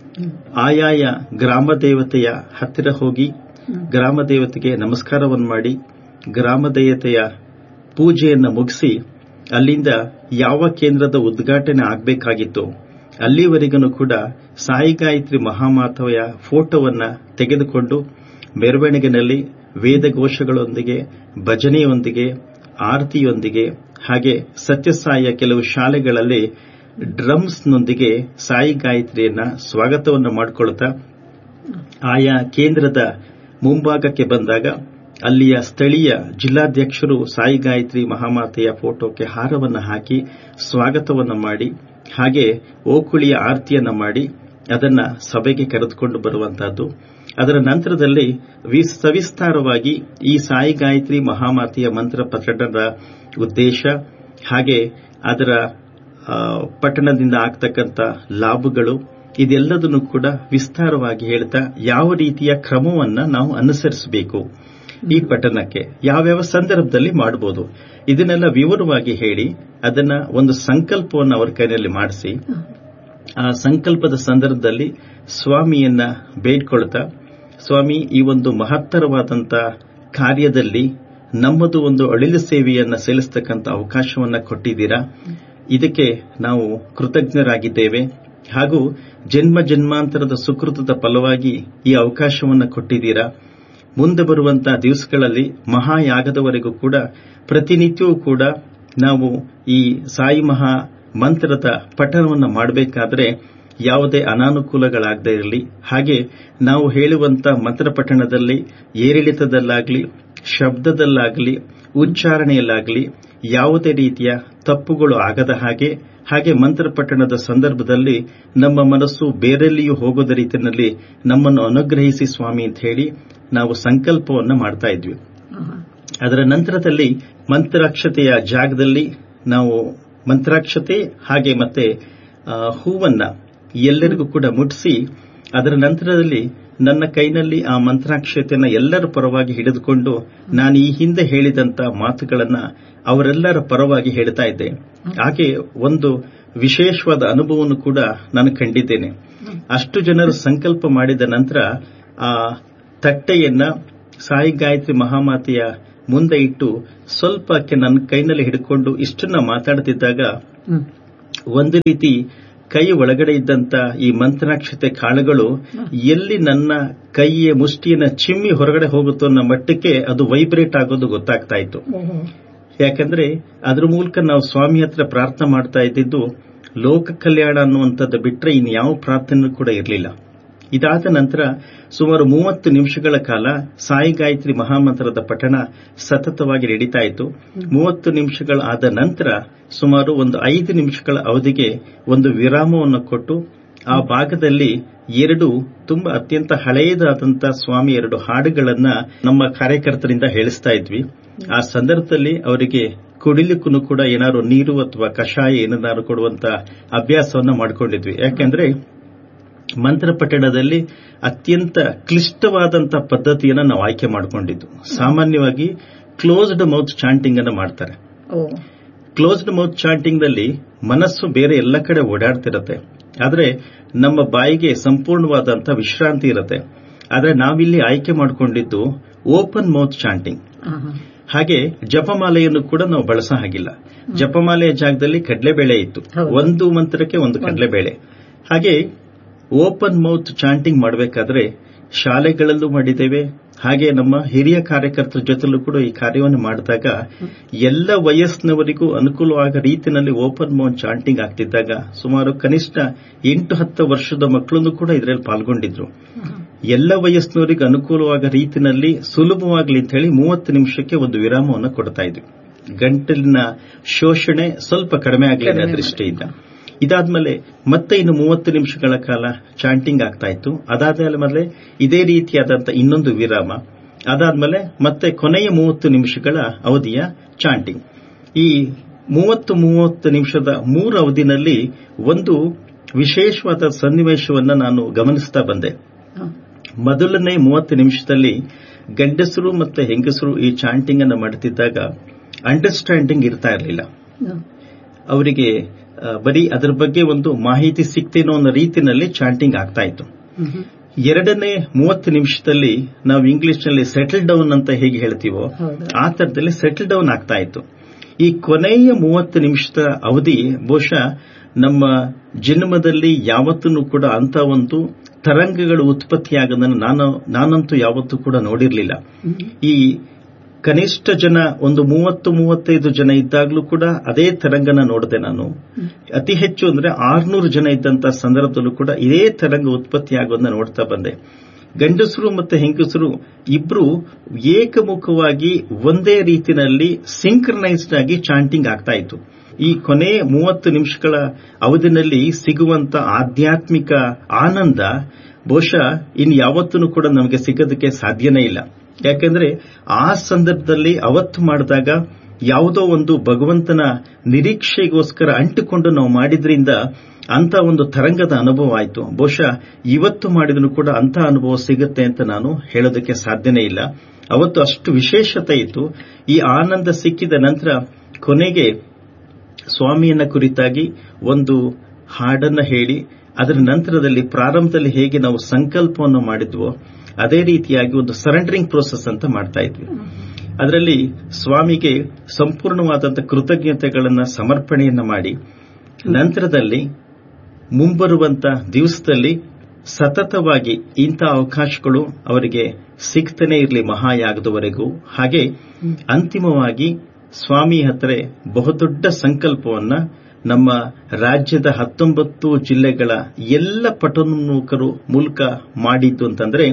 ಆಯಾಯ ಗ್ರಾಮ ದೇವತೆಯ ಹತ್ತಿರ ಹೋಗಿ ಗ್ರಾಮ ದೇವತೆಗೆ ನಮಸ್ಕಾರವನ್ನು ಮಾಡಿ ಗ್ರಾಮ ದೇವತೆಯ ಪೂಜೆಯನ್ನು ಮುಗಿಸಿ ಅಲ್ಲಿಂದ ಯಾವ ಕೇಂದ್ರದ ಉದ್ಘಾಟನೆ ಆಗಬೇಕಾಗಿತ್ತು ಅಲ್ಲಿವರೆಗೂ ಕೂಡ ಸಾಯಿ ಗಾಯತ್ರಿ ಮಹಾಮಾತೆಯ ಫೋಟೋವನ್ನ ತೆಗೆದುಕೊಂಡು ಮೆರವಣಿಗೆನಲ್ಲಿ ವೇದಘೋಷಗಳೊಂದಿಗೆ, ಭಜನೆಯೊಂದಿಗೆ, ಆರತಿಯೊಂದಿಗೆ, ಹಾಗೆ ಸತ್ಯಸಾಯಿಯ ಕೆಲವು ಶಾಲೆಗಳಲ್ಲಿ ಡ್ರಮ್ಸ್ನೊಂದಿಗೆ ಸಾಯಿ ಗಾಯತ್ರಿಯನ್ನ ಸ್ವಾಗತವನ್ನು ಮಾಡಿಕೊಳ್ಳುತ್ತಾ ಆಯಾ ಕೇಂದ್ರದ ಮುಂಭಾಗಕ್ಕೆ ಬಂದಾಗ ಅಲ್ಲಿಯ ಸ್ಥಳೀಯ ಜಿಲ್ಲಾಧ್ಯಕ್ಷರು ಸಾಯಿ ಗಾಯತ್ರಿ ಮಹಾಮಾತೆಯ ಫೋಟೋಕ್ಕೆ ಹಾರವನ್ನು ಹಾಕಿ ಸ್ವಾಗತವನ್ನು ಮಾಡಿ, ಹಾಗೆ ಓಕುಳಿಯ ಆರತಿಯನ್ನ ಮಾಡಿ ಅದನ್ನ ಸಭೆಗೆ ಕರೆದುಕೊಂಡು ಬರುವಂತಹದ್ದು. ಅದರ ನಂತರದಲ್ಲಿ ಸವಿಸ್ತಾರವಾಗಿ ಈ ಸಾಯಿ ಗಾಯತ್ರಿ ಮಹಾಮಾತೆಯ ಮಂತ್ರ ಪಠಣದ ಉದ್ದೇಶ, ಹಾಗೆ ಅದರ ಪಠಣದಿಂದ ಆಗ್ತಕ್ಕಂಥ ಲಾಭಗಳು, ಇದೆಲ್ಲದನ್ನು ಕೂಡ ವಿಸ್ತಾರವಾಗಿ ಹೇಳ್ತಾ ಯಾವ ರೀತಿಯ ಕ್ರಮವನ್ನ ನಾವು ಅನುಸರಿಸಬೇಕು, ಈ ಪಠಣಕ್ಕೆ ಯಾವ್ಯಾವ ಸಂದರ್ಭದಲ್ಲಿ ಮಾಡಬಹುದು, ಇದನ್ನೆಲ್ಲ ವಿವರವಾಗಿ ಹೇಳಿ ಅದನ್ನ ಒಂದು ಸಂಕಲ್ಪವನ್ನು ಅವರ ಕೈಯಲ್ಲಿ ಮಾಡಿಸಿ ಆ ಸಂಕಲ್ಪದ ಸಂದರ್ಭದಲ್ಲಿ ಸ್ವಾಮಿಯನ್ನ ಬೇಡ್ಕೊಳ್ತಾ, ಸ್ವಾಮಿ ಈ ಒಂದು ಮಹತ್ತರವಾದಂಥ ಕಾರ್ಯದಲ್ಲಿ ನಮ್ಮದು ಒಂದು ಅಳಿಲು ಸೇವೆಯನ್ನ ಸಲ್ಲಿಸತಕ್ಕಂಥ ಅವಕಾಶವನ್ನ ಕೊಟ್ಟಿದ್ದೀರಾ, ಇದಕ್ಕೆ ನಾವು ಕೃತಜ್ಞರಾಗಿದ್ದೇವೆ. ಹಾಗೂ ಜನ್ಮ ಜನ್ಮಾಂತರದ ಸುಕೃತದ ಫಲವಾಗಿ ಈ ಅವಕಾಶವನ್ನು ಕೊಟ್ಟಿದ್ದೀರಾ. ಮುಂದೆ ಬರುವಂತಹ ದಿವಸಗಳಲ್ಲಿ ಮಹಾಯಾಗದವರೆಗೂ ಕೂಡ ಪ್ರತಿನಿತ್ಯವೂ ಕೂಡ ನಾವು ಈ ಸಾಯಿ ಮಹಾ ಮಂತ್ರದ ಪಠಣವನ್ನು ಮಾಡಬೇಕಾದ್ರೆ ಯಾವುದೇ ಅನಾನುಕೂಲಗಳಾಗದೇ ಇರಲಿ, ಹಾಗೆ ನಾವು ಹೇಳುವಂತ ಮಂತ್ರ ಪಠಣದಲ್ಲಿ ಏರಿಳಿತದಲ್ಲಾಗಲಿ, ಶಬ್ದದಲ್ಲಾಗಲಿ, ಉಚ್ಚಾರಣೆಯಲ್ಲಾಗಲಿ ಯಾವುದೇ ರೀತಿಯ ತಪ್ಪುಗಳು ಆಗದ ಹಾಗೆ, ಹಾಗೆ ಮಂತ್ರ ಪಠಣದ ಸಂದರ್ಭದಲ್ಲಿ ನಮ್ಮ ಮನಸ್ಸು ಬೇರೆಲ್ಲಿಯೂ ಹೋಗೋದ ರೀತಿಯಲ್ಲಿ ನಮ್ಮನ್ನು ಅನುಗ್ರಹಿಸಿ ಸ್ವಾಮಿ ಅಂತ ಹೇಳಿ ನಾವು ಸಂಕಲ್ಪವನ್ನು ಮಾಡ್ತಾ ಇದ್ವಿ. ಅದರ ನಂತರದಲ್ಲಿ ಮಂತ್ರಾಕ್ಷತೆಯ ಜಾಗದಲ್ಲಿ ನಾವು ಮಂತ್ರಾಕ್ಷತೆ ಹಾಗೆ ಮತ್ತೆ ಹೂವನ್ನ ಎಲ್ಲರಿಗೂ ಕೂಡ ಮುಟ್ಟಿಸಿ, ಅದರ ನಂತರದಲ್ಲಿ ನನ್ನ ಕೈನಲ್ಲಿ ಆ ಮಂತ್ರಾಕ್ಷತೆಯನ್ನು ಎಲ್ಲರ ಪರವಾಗಿ ಹಿಡಿದುಕೊಂಡು ನಾನು ಈ ಹಿಂದೆ ಹೇಳಿದಂತ ಮಾತುಗಳನ್ನ ಅವರೆಲ್ಲರ ಪರವಾಗಿ ಹೇಳ್ತಾ ಇದ್ದೆ. ಹಾಗೆ ಒಂದು ವಿಶೇಷವಾದ ಅನುಭವವನ್ನು ಕೂಡ ನಾನು ಕಂಡಿದ್ದೇನೆ. ಅಷ್ಟು ಜನರು ಸಂಕಲ್ಪ ಮಾಡಿದ ನಂತರ ಆ ತಟ್ಟೆಯನ್ನ ಸಾಯಿ ಗಾಯತ್ರಿ ಮಹಾಮಾತೆಯ ಮುಂದೆ ಇಟ್ಟು ಸ್ವಲ್ಪಕ್ಕೆ ನನ್ನ ಕೈನಲ್ಲಿ ಹಿಡ್ಕೊಂಡು ಇಷ್ಟನ್ನ ಮಾತಾಡುತ್ತಿದ್ದಾಗ ಒಂದು ರೀತಿ ಕೈ ಒಳಗಡೆ ಇದ್ದಂತ ಈ ಮಂತ್ರಾಕ್ಷತೆ ಕಾಳುಗಳು ಎಲ್ಲಿ ನನ್ನ ಕೈಯ ಮುಷ್ಟಿಯನ್ನ ಚಿಮ್ಮಿ ಹೊರಗಡೆ ಹೋಗುತ್ತೋ ಅನ್ನೋ ಮಟ್ಟಕ್ಕೆ ಅದು ವೈಬ್ರೇಟ್ ಆಗೋದು ಗೊತ್ತಾಗ್ತಾ ಇತ್ತು. ಯಾಕಂದ್ರೆ ಅದ್ರ ಮೂಲಕ ನಾವು ಸ್ವಾಮಿ ಹತ್ರ ಪ್ರಾರ್ಥನೆ ಮಾಡ್ತಾ ಇದ್ದಿದ್ದು ಲೋಕ ಕಲ್ಯಾಣ ಅನ್ನುವಂಥದ್ದು ಬಿಟ್ರೆ ಇನ್ಯಾವ ಪ್ರಾರ್ಥನೆ ಕೂಡ ಇರಲಿಲ್ಲ. ಇದಾದ ನಂತರ ಸುಮಾರು ಮೂವತ್ತು ನಿಮಿಷಗಳ ಕಾಲ ಸಾಯಿ ಗಾಯತ್ರಿ ಮಹಾಮಂತ್ರದ ಪಠಣ ಸತತವಾಗಿ ನಡೀತಾ ಇತ್ತು. ಮೂವತ್ತು ನಿಮಿಷಗಳಾದ ನಂತರ ಸುಮಾರು ಒಂದು ಐದು ನಿಮಿಷಗಳ ಅವಧಿಗೆ ಒಂದು ವಿರಾಮವನ್ನು ಕೊಟ್ಟು ಆ ಭಾಗದಲ್ಲಿ ಎರಡು ತುಂಬಾ ಅತ್ಯಂತ ಹಳೆಯದಾದಂತಹ ಸ್ವಾಮಿ ಎರಡು ಹಾಡುಗಳನ್ನ ನಮ್ಮ ಕಾರ್ಯಕರ್ತರಿಂದ ಹೇಳಿಸ್ತಾ ಇದ್ವಿ. ಆ ಸಂದರ್ಭದಲ್ಲಿ ಅವರಿಗೆ ಕುಡಿಲಿಕ್ಕೂ ಕೂಡ ಏನಾದ್ರು ನೀರು ಅಥವಾ ಕಷಾಯ ಏನಾದ್ರು ಕೊಡುವಂತ ಅಭ್ಯಾಸವನ್ನ ಮಾಡಿಕೊಂಡಿದ್ವಿ. ಯಾಕೆಂದ್ರೆ ಮಂತ್ರ ಪಠಣದಲ್ಲಿ ಅತ್ಯಂತ ಕ್ಲಿಷ್ಟವಾದಂತಹ ಪದ್ಧತಿಯನ್ನ ನಾವು ಆಯ್ಕೆ ಮಾಡಿಕೊಂಡಿದ್ದು. ಸಾಮಾನ್ಯವಾಗಿ ಕ್ಲೋಸ್ಡ್ ಮೌತ್ ಚಾಂಟಿಂಗ್ ಅನ್ನು ಮಾಡ್ತಾರೆ. ಕ್ಲೋಸ್ಡ್ ಮೌತ್ ಚಾಂಟಿಂಗ್ ನಲ್ಲಿ ಮನಸ್ಸು ಬೇರೆ ಎಲ್ಲ ಕಡೆ ಓಡಾಡ್ತಿರತ್ತೆ, ಆದ್ರೆ ನಮ್ಮ ಬಾಯಿಗೆ ಸಂಪೂರ್ಣವಾದಂತಹ ವಿಶ್ರಾಂತಿ ಇರುತ್ತೆ. ಆದ್ರೆ ನಾವಿಲ್ಲಿ ಆಯ್ಕೆ ಮಾಡಿಕೊಂಡಿದ್ದು ಓಪನ್ ಮೌತ್ ಚಾಂಟಿಂಗ್. ಹಾಗೆ ಜಪಮಾಲೆಯನ್ನು ಕೂಡ ನಾವು ಬಳಸ ಹಾಗಿಲ್ಲ. ಜಪಮಾಲೆಯ ಜಾಗದಲ್ಲಿ ಕಡಲೆಬೇಳೆ ಇತ್ತು, ಒಂದು ಮಂತ್ರಕ್ಕೆ ಒಂದು ಕಡಲೆಬೇಳೆ. ಹಾಗೆ ಓಪನ್ ಮೌತ್ ಚಾಂಟಿಂಗ್ ಮಾಡಬೇಕಾದ್ರೆ ಶಾಲೆಗಳಲ್ಲೂ ಮಾಡಿದ್ದೇವೆ. ಹಾಗೆ ನಮ್ಮ ಹಿರಿಯ ಕಾರ್ಯಕರ್ತರ ಜೊತೆಲೂ ಕೂಡ ಈ ಕಾರ್ಯವನ್ನು ಮಾಡಿದಾಗ ಎಲ್ಲ ವಯಸ್ಸಿನವರಿಗೂ ಅನುಕೂಲವಾದ ರೀತಿಯಲ್ಲಿ ಓಪನ್ ಮೌತ್ ಚಾಂಟಿಂಗ್ ಆಗ್ತಿದ್ದಾಗ ಸುಮಾರು ಕನಿಷ್ಠ ಎಂಟು ಹತ್ತು ವರ್ಷದ ಮಕ್ಕಳನ್ನು ಕೂಡ ಇದರಲ್ಲಿ ಪಾಲ್ಗೊಂಡಿದ್ರು. ಎಲ್ಲ ವಯಸ್ಸಿನವರಿಗೆ ಅನುಕೂಲವಾದ ರೀತಿಯಲ್ಲಿ ಸುಲಭವಾಗಲಿ ಅಂತ ಹೇಳಿ ಮೂವತ್ತು ನಿಮಿಷಕ್ಕೆ ಒಂದು ವಿರಾಮವನ್ನು ಕೊಡ್ತಾ ಇದ್ವಿ. ಗಂಟಲಿನ ಶೋಷಣೆ ಸ್ವಲ್ಪ ಕಡಿಮೆ ಆಗಲಿ ಅನ್ನೋ ದೃಷ್ಟಿಯಿಂದ. ಇದಾದ್ಮೇಲೆ ಮತ್ತೆ ಇನ್ನು ಮೂವತ್ತು ನಿಮಿಷಗಳ ಕಾಲ ಚಾಂಟಿಂಗ್ ಆಗ್ತಾ ಇತ್ತು. ಅದಾದ್ಮೇಲೆ ಇದೇ ರೀತಿಯಾದಂತಹ ಇನ್ನೊಂದು ವಿರಾಮ. ಅದಾದ್ಮೇಲೆ ಮತ್ತೆ ಕೊನೆಯ ಮೂವತ್ತು ನಿಮಿಷಗಳ ಅವಧಿಯ ಚಾಂಟಿಂಗ್. ಈ ಮೂವತ್ತು ಮೂವತ್ತು ನಿಮಿಷದ ಮೂರು ಅವಧಿನಲ್ಲಿ ಒಂದು ವಿಶೇಷವಾದ ಸನ್ನಿವೇಶವನ್ನು ನಾನು ಗಮನಿಸ್ತಾ ಬಂದೆ. ಮೊದಲನೇ ಮೂವತ್ತು ನಿಮಿಷದಲ್ಲಿ ಗಂಡಸರು ಮತ್ತೆ ಹೆಂಗಸರು ಈ ಚಾಂಟಿಂಗ್ ಅನ್ನು ಮಾಡುತ್ತಿದ್ದಾಗ ಅಂಡರ್ಸ್ಟ್ಯಾಂಡಿಂಗ್ ಇರ್ತಾ ಇರಲಿಲ್ಲ. ಅವರಿಗೆ ಬರೀ ಅದರ ಬಗ್ಗೆ ಒಂದು ಮಾಹಿತಿ ಸಿಕ್ತೇನೋ ಅನ್ನೋ ರೀತಿಯಲ್ಲಿ ಚಾಂಟಿಂಗ್ ಆಗ್ತಾ ಇತ್ತು. ಎರಡನೇ ಮೂವತ್ತು ನಿಮಿಷದಲ್ಲಿ ನಾವು ಇಂಗ್ಲಿಷ್ನಲ್ಲಿ ಸೆಟಲ್ ಡೌನ್ ಅಂತ ಹೇಗೆ ಹೇಳ್ತೀವೋ ಆ ತರದಲ್ಲಿ ಸೆಟಲ್ ಡೌನ್ ಆಗ್ತಾ ಇತ್ತು. ಈ ಕೊನೆಯ ಮೂವತ್ತು ನಿಮಿಷದ ಅವಧಿ ಬಹುಶಃ ನಮ್ಮ ಜನ್ಮದಲ್ಲಿ ಯಾವತ್ತೂ ಕೂಡ ಅಂತ ಒಂದು ತರಂಗಗಳು ಉತ್ಪತ್ತಿಯಾಗೋದನ್ನು ನಾನು ನಾನಂತೂ ಯಾವತ್ತೂ ಕೂಡ ನೋಡಿರಲಿಲ್ಲ. ಈ ಕನಿಷ್ಠ ಜನ ಒಂದು ಮೂವತ್ತು ಮೂವತ್ತೈದು ಜನ ಇದ್ದಾಗಲೂ ಕೂಡ ಅದೇ ತರಂಗನ ನೋಡಿದೆ ನಾನು. ಅತಿ ಹೆಚ್ಚು ಅಂದ್ರೆ ಆರ್ನೂರು ಜನ ಇದ್ದಂತಹ ಸಂದರ್ಭದಲ್ಲೂ ಕೂಡ ಇದೇ ತರಂಗ ಉತ್ಪತ್ತಿಯಾಗೋದನ್ನ ನೋಡ್ತಾ ಬಂದೆ. ಗಂಡಸರು ಮತ್ತೆ ಹೆಂಗಸರು ಇಬ್ರು ಏಕಮುಖವಾಗಿ ಒಂದೇ ರೀತಿಯಲ್ಲಿ ಸಿಂಕ್ರನೈಸ್ಡ್ ಆಗಿ ಚಾಂಟಿಂಗ್ ಆಗ್ತಾ ಇತ್ತು. ಈ ಕೊನೆ ಮೂವತ್ತು ನಿಮಿಷಗಳ ಅವಧಿನಲ್ಲಿ ಸಿಗುವಂತ ಆಧ್ಯಾತ್ಮಿಕ ಆನಂದ ಬಹುಶಃ ಇನ್ನು ಯಾವತ್ತೂ ಕೂಡ ನಮಗೆ ಸಿಗೋದಕ್ಕೆ ಸಾಧ್ಯನೇ ಇಲ್ಲ. ಯಾಕೆಂದ್ರೆ ಆ ಸಂದರ್ಭದಲ್ಲಿ ಅವತ್ತು ಮಾಡಿದಾಗ ಯಾವುದೋ ಒಂದು ಭಗವಂತನ ನಿರೀಕ್ಷೆಗೋಸ್ಕರ ಅಂಟಿಕೊಂಡು ನಾವು ಮಾಡಿದ್ರಿಂದ ಅಂತ ಒಂದು ತರಂಗದ ಅನುಭವ ಆಯಿತು. ಬಹುಶಃ ಇವತ್ತು ಮಾಡಿದ್ರು ಕೂಡ ಅಂತ ಅನುಭವ ಸಿಗುತ್ತೆ ಅಂತ ನಾನು ಹೇಳೋದಕ್ಕೆ ಸಾಧ್ಯನೇ ಇಲ್ಲ. ಅವತ್ತು ಅಷ್ಟು ವಿಶೇಷತೆ ಇತ್ತು. ಈ ಆನಂದ ಸಿಕ್ಕಿದ ನಂತರ ಕೊನೆಗೆ ಸ್ವಾಮಿಯನ್ನ ಕುರಿತಾಗಿ ಒಂದು ಹಾಡನ್ನ ಹೇಳಿ ಅದರ ನಂತರದಲ್ಲಿ ಪ್ರಾರಂಭದಲ್ಲಿ ಹೇಗೆ ನಾವು ಸಂಕಲ್ಪವನ್ನು ಮಾಡಿದ್ವೋ ಅದೇ ರೀತಿಯಾಗಿ ಒಂದು ಸರೆಂಡರಿಂಗ್ ಪ್ರೋಸೆಸ್ ಅಂತ ಮಾಡ್ತಾ ಇದ್ವಿ. ಅದರಲ್ಲಿ ಸ್ವಾಮಿಗೆ ಸಂಪೂರ್ಣವಾದಂತಹ ಕೃತಜ್ಞತೆಗಳನ್ನು ಸಮರ್ಪಣೆಯನ್ನ ಮಾಡಿ ನಂತರದಲ್ಲಿ ಮುಂಬರುವಂತಹ ದಿವಸದಲ್ಲಿ ಸತತವಾಗಿ ಇಂಥ ಅವಕಾಶಗಳು ಅವರಿಗೆ ಸಿಗ್ತಾನೆ ಇರಲಿ ಮಹಾಯಾಗದವರೆಗೂ. ಹಾಗೆ ಅಂತಿಮವಾಗಿ ಸ್ವಾಮಿ ಹತ್ರ ಬಹುದೊಡ್ಡ ಸಂಕಲ್ಪವನ್ನ ನಮ್ಮ ರಾಜ್ಯದ ಹತ್ತೊಂಬತ್ತು ಜಿಲ್ಲೆಗಳ ಎಲ್ಲ ಪಠಣೋನ್ಮುಖರು ಮೂಲಕ ಮಾಡಿದ್ದು ಅಂತಂದ್ರೆ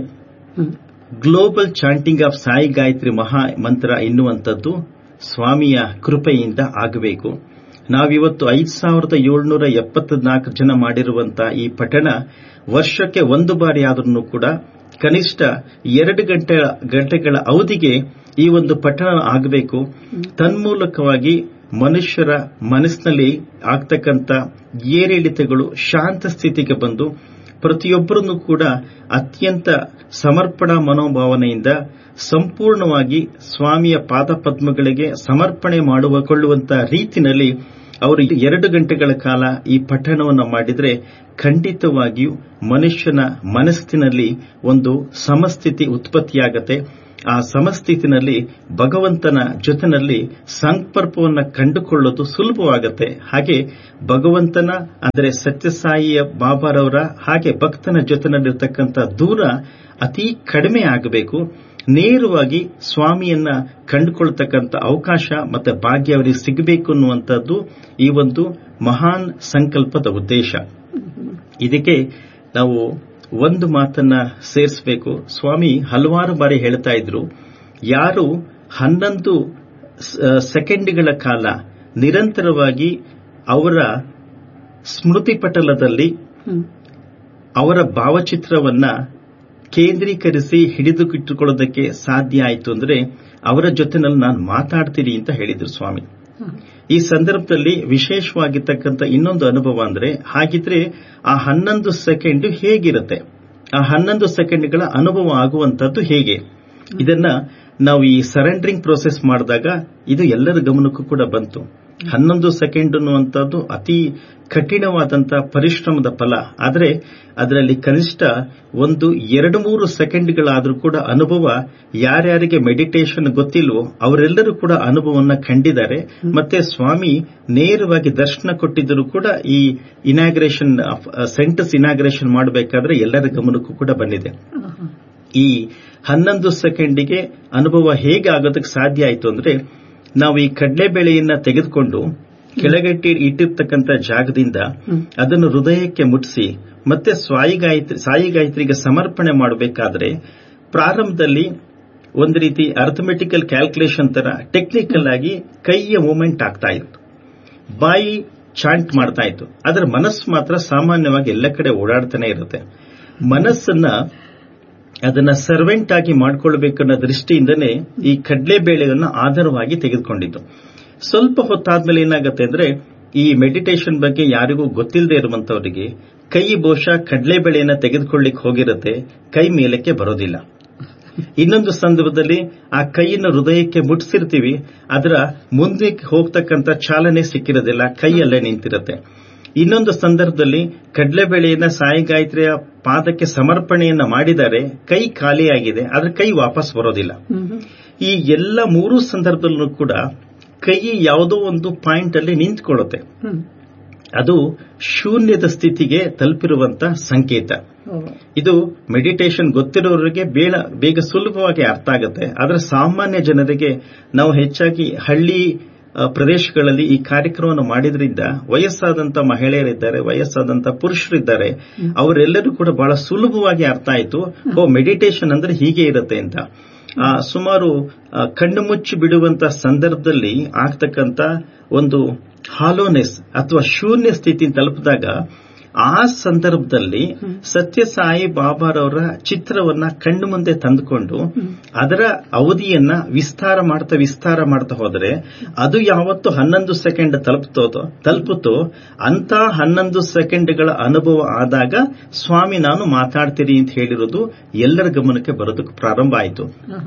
global chanting of Sai Gayatri ಮಹಾ ಮಂತ್ರ ಎನ್ನುವಂಥದ್ದು ಸ್ವಾಮಿಯ ಕೃಪೆಯಿಂದ ಆಗಬೇಕು. ನಾವಿವತ್ತು ಐದು ಸಾವಿರದ ಏಳ್ನೂರ ಎಪ್ಪತ್ನಾಲ್ಕು ಜನ ಮಾಡಿರುವಂತಹ ಈ ಪಠಣ ವರ್ಷಕ್ಕೆ ಒಂದು ಬಾರಿ ಆದ್ರೂ ಕೂಡ ಕನಿಷ್ಠ ಎರಡು ಗಂಟೆ ಗಂಟೆಗಳ ಅವಧಿಗೆ ಈ ಒಂದು ಪಠಣ ಆಗಬೇಕು. ತನ್ಮೂಲಕವಾಗಿ ಮನುಷ್ಯರ ಮನಸ್ಸಿನಲ್ಲಿ ಆಗ್ತಕ್ಕಂಥ ಏರಿಳಿತಗಳು ಶಾಂತ ಸ್ಥಿತಿಗೆ ಬಂದು ಪ್ರತಿಯೊಬ್ಬರನ್ನು ಕೂಡ ಅತ್ಯಂತ ಸಮರ್ಪಣಾ ಮನೋಭಾವನೆಯಿಂದ ಸಂಪೂರ್ಣವಾಗಿ ಸ್ವಾಮಿಯ ಪಾದಪದ್ಮಗಳಿಗೆ ಸಮರ್ಪಣೆ ಮಾಡಿಕೊಳ್ಳುವಂತಹ ರೀತಿಯಲ್ಲಿ ಅವರು ಎರಡು ಗಂಟೆಗಳ ಕಾಲ ಈ ಪಠಣವನ್ನು ಮಾಡಿದರೆ ಖಂಡಿತವಾಗಿಯೂ ಮನುಷ್ಯನ ಮನಸ್ಸಿನಲ್ಲಿ ಒಂದು ಸಮಸ್ಥಿತಿ ಉತ್ಪತ್ತಿಯಾಗತ್ತೆ. ಆ ಸಮಸ್ಥಿತಿನಲ್ಲಿ ಭಗವಂತನ ಜೊತೆನಲ್ಲಿ ಸಂಪರ್ಕವನ್ನು ಕಂಡುಕೊಳ್ಳೋದು ಸುಲಭವಾಗುತ್ತೆ. ಹಾಗೆ ಭಗವಂತನ ಅಂದರೆ ಸತ್ಯಸಾಯಿಯ ಬಾಬಾರವರ ಹಾಗೆ ಭಕ್ತನ ಜೊತೆನಲ್ಲಿರ್ತಕ್ಕಂಥ ದೂರ ಅತಿ ಕಡಿಮೆ ಆಗಬೇಕು. ನೇರವಾಗಿ ಸ್ವಾಮಿಯನ್ನ ಕಂಡುಕೊಳ್ತಕ್ಕಂಥ ಅವಕಾಶ ಮತ್ತೆ ಭಾಗ್ಯ ಅವರಿಗೆ ಸಿಗಬೇಕು ಅನ್ನುವಂಥದ್ದು ಈ ಒಂದು ಮಹಾನ್ ಸಂಕಲ್ಪದ ಉದ್ದೇಶ. ಇದಕ್ಕೆ ನಾವು ಒಂದು ಮಾತನ್ನ ಸೇರಿಸಬೇಕು. ಸ್ವಾಮಿ ಹಲವಾರು ಬಾರಿ ಹೇಳ್ತಾ ಇದ್ರು, ಯಾರು ಹನ್ನೊಂದು ಸೆಕೆಂಡ್ಗಳ ಕಾಲ ನಿರಂತರವಾಗಿ ಅವರ ಸ್ಮೃತಿ ಪಟಲದಲ್ಲಿ ಅವರ ಭಾವಚಿತ್ರವನ್ನ ಕೇಂದ್ರೀಕರಿಸಿ ಹಿಡಿದುಕಿಟ್ಟುಕೊಳ್ಳೋದಕ್ಕೆ ಸಾಧ್ಯ ಆಯಿತು ಅಂದ್ರೆ ಅವರ ಜೊತೆನಲ್ಲಿ ನಾನು ಮಾತಾಡ್ತೀನಿ ಅಂತ ಹೇಳಿದ್ರು ಸ್ವಾಮಿ. ಈ ಸಂದರ್ಭದಲ್ಲಿ ವಿಶೇಷವಾಗಿರ್ತಕ್ಕಂಥ ಇನ್ನೊಂದು ಅನುಭವ ಅಂದ್ರೆ, ಹಾಗಿದ್ರೆ ಆ ಹನ್ನೊಂದು ಸೆಕೆಂಡ್ ಹೇಗಿರುತ್ತೆ, ಆ ಹನ್ನೊಂದು ಸೆಕೆಂಡ್ಗಳ ಅನುಭವ ಆಗುವಂತದ್ದು ಹೇಗೆ? ಇದನ್ನ ನಾವು ಈ ಸರೆಂಡರಿಂಗ್ ಪ್ರೋಸೆಸ್ ಮಾಡಿದಾಗ ಇದು ಎಲ್ಲರ ಗಮನಕ್ಕೂ ಕೂಡ ಬಂತು. ಹನ್ನೊಂದು ಸೆಕೆಂಡ್ ಅನ್ನುವಂಥದ್ದು ಅತಿ ಕಠಿಣವಾದಂತಹ ಪರಿಶ್ರಮದ ಫಲ. ಆದರೆ ಅದರಲ್ಲಿ ಕನಿಷ್ಠ ಒಂದು ಎರಡು ಮೂರು ಸೆಕೆಂಡ್ಗಳಾದರೂ ಕೂಡ ಅನುಭವ ಯಾರ್ಯಾರಿಗೆ ಮೆಡಿಟೇಷನ್ ಗೊತ್ತಿಲ್ವೋ ಅವರೆಲ್ಲರೂ ಕೂಡ ಅನುಭವವನ್ನು ಕಂಡಿದ್ದಾರೆ. ಮತ್ತೆ ಸ್ವಾಮಿ ನೇರವಾಗಿ ದರ್ಶನ ಕೊಟ್ಟಿದ್ದರೂ ಕೂಡ ಈ ಇನಾಗ್ರೇಷನ್ ಸೆಂಟರ್ಸ್ ಇನಾಗ್ರೇಷನ್ ಮಾಡಬೇಕಾದ್ರೆ ಎಲ್ಲರ ಗಮನಕ್ಕೂ ಕೂಡ ಬಂದಿದೆ. ಈ ಹನ್ನೊಂದು ಸೆಕೆಂಡಿಗೆ ಅನುಭವ ಹೇಗೆ ಆಗೋದಕ್ಕೆ ಸಾಧ್ಯ ಆಯಿತು ಅಂದ್ರೆ, ನಾವು ಈ ಕಡಲೆಬೇಳೆಯನ್ನ ತೆಗೆದುಕೊಂಡು ಕೆಳಗಟ್ಟಿ ಇಟ್ಟಿರ್ತಕ್ಕಂಥ ಜಾಗದಿಂದ ಅದನ್ನು ಹೃದಯಕ್ಕೆ ಮುಟ್ಟಿಸಿ ಮತ್ತೆ ಸಾಯಿ ಗಾಯತ್ರಿ ಸಾಯಿ ಗಾಯತ್ರಿಗೆ ಸಮರ್ಪಣೆ ಮಾಡಬೇಕಾದ್ರೆ ಪ್ರಾರಂಭದಲ್ಲಿ ಒಂದು ರೀತಿ ಅರ್ಥಮೆಟಿಕಲ್ ಕ್ಯಾಲ್ಕುಲೇಷನ್ ತರ ಟೆಕ್ನಿಕಲ್ ಆಗಿ ಕೈಯ ಮೂವ್ಮೆಂಟ್ ಆಗ್ತಾ ಇತ್ತು, ಬಾಯಿ ಚಾಂಟ್ ಮಾಡ್ತಾ ಇತ್ತು. ಅದರ ಮನಸ್ಸು ಮಾತ್ರ ಸಾಮಾನ್ಯವಾಗಿ ಎಲ್ಲ ಕಡೆ ಓಡಾಡ್ತಾನೆ ಇರುತ್ತೆ. ಮನಸ್ಸನ್ನ ಅದನ್ನ ಸರ್ವೆಂಟ್ ಆಗಿ ಮಾಡಿಕೊಳ್ಬೇಕನ್ನೋ ದೃಷ್ಟಿಯಿಂದನೇ ಈ ಕಡಲೆಬೇಳೆಯನ್ನು ಆಧಾರವಾಗಿ ತೆಗೆದುಕೊಂಡಿದ್ದು. ಸ್ವಲ್ಪ ಹೊತ್ತಾದ್ಮೇಲೆ ಏನಾಗುತ್ತೆ ಅಂದ್ರೆ, ಈ ಮೆಡಿಟೇಷನ್ ಬಗ್ಗೆ ಯಾರಿಗೂ ಗೊತ್ತಿಲ್ಲದೆ ಇರುವಂತವರಿಗೆ ಕೈ ಬಹುಶಃ ಕಡಲೆಬೇಳೆಯನ್ನ ತೆಗೆದುಕೊಳ್ಳಿಕ್ಕೆ ಹೋಗಿರುತ್ತೆ, ಕೈ ಮೇಲಕ್ಕೆ ಬರೋದಿಲ್ಲ. ಇನ್ನೊಂದು ಸಂದರ್ಭದಲ್ಲಿ ಆ ಕೈಯನ್ನು ಹೃದಯಕ್ಕೆ ಮುಟ್ಟಿಸಿರ್ತೀವಿ, ಅದರ ಮುಂದೆ ಹೋಗ್ತಕ್ಕಂಥ ಚಾಲನೆ ಸಿಕ್ಕಿರೋದಿಲ್ಲ, ಕೈಯಲ್ಲೇ ನಿಂತಿರುತ್ತೆ. ಇನ್ನೊಂದು ಸಂದರ್ಭದಲ್ಲಿ ಕಡಲೆಬೇಳೆಯನ್ನ ಸಾಯಿ ಗಾಯತ್ರಿಯ ಪಾದಕ್ಕೆ ಸಮರ್ಪಣೆಯನ್ನ ಮಾಡಿದರೆ ಕೈ ಖಾಲಿಯಾಗಿದೆ, ಆದ್ರೆ ಕೈ ವಾಪಸ್ ಬರೋದಿಲ್ಲ. ಈ ಎಲ್ಲ ಮೂರು ಸಂದರ್ಭದಲ್ಲೂ ಕೂಡ ಕೈ ಯಾವುದೋ ಒಂದು ಪಾಯಿಂಟ್ ಅಲ್ಲಿ ನಿಂತ್ಕೊಳ್ಳುತ್ತೆ. ಅದು ಶೂನ್ಯದ ಸ್ಥಿತಿಗೆ ತಲುಪಿರುವಂತಹ ಸಂಕೇತ. ಇದು ಮೆಡಿಟೇಷನ್ ಗೊತ್ತಿರೋರಿಗೆ ಬೇಗ ಬೇಗ ಸುಲಭವಾಗಿ ಅರ್ಥ ಆಗುತ್ತೆ. ಆದರೆ ಸಾಮಾನ್ಯ ಜನರಿಗೆ ನಾವು ಹೆಚ್ಚಾಗಿ ಹಳ್ಳಿ ಪ್ರದೇಶಗಳಲ್ಲಿ ಈ ಕಾರ್ಯಕ್ರಮವನ್ನು ಮಾಡಿದ್ರಿಂದ ವಯಸ್ಸಾದಂತ ಮಹಿಳೆಯರಿದ್ದಾರೆ, ವಯಸ್ಸಾದಂತ ಪುರುಷರಿದ್ದಾರೆ, ಅವರೆಲ್ಲರೂ ಕೂಡ ಬಹಳ ಸುಲಭವಾಗಿ ಅರ್ಥ ಆಯಿತು, ಓ ಮೆಡಿಟೇಷನ್ ಅಂದ್ರೆ ಹೀಗೆ ಇರುತ್ತೆ ಅಂತ. ಸುಮಾರು ಕಣ್ಣು ಮುಚ್ಚಿ ಬಿಡುವಂತ ಸಂದರ್ಭದಲ್ಲಿ ಆಗ್ತಕ್ಕಂಥ ಒಂದು ಹಾಲೋನೆಸ್ ಅಥವಾ ಶೂನ್ಯ ಸ್ಥಿತಿ ತಲುಪಿದಾಗ ಆ ಸಂದರ್ಭದಲ್ಲಿ ಸತ್ಯಸಾಯಿ ಬಾಬಾರವರ ಚಿತ್ರವನ್ನ ಕಣ್ಣು ಮುಂದೆ ತಂದುಕೊಂಡು ಅದರ ಅವಧಿಯನ್ನ ವಿಸ್ತಾರ ಮಾಡ್ತಾ ವಿಸ್ತಾರ ಮಾಡ್ತಾ ಹೋದರೆ ಅದು ಯಾವತ್ತು ಹನ್ನೊಂದು ಸೆಕೆಂಡ್ ತಲುಪುತ್ತೋ ತಲುಪುತ್ತೋ ಅಂತ ಹನ್ನೊಂದು ಸೆಕೆಂಡ್ಗಳ ಅನುಭವ ಆದಾಗ ಸ್ವಾಮಿ ನಾನು ಮಾತಾಡ್ತೀನಿ ಅಂತ ಹೇಳಿರೋದು ಎಲ್ಲರ ಗಮನಕ್ಕೆ ಬರೋದಕ್ಕೆ ಪ್ರಾರಂಭ ಆಯಿತು.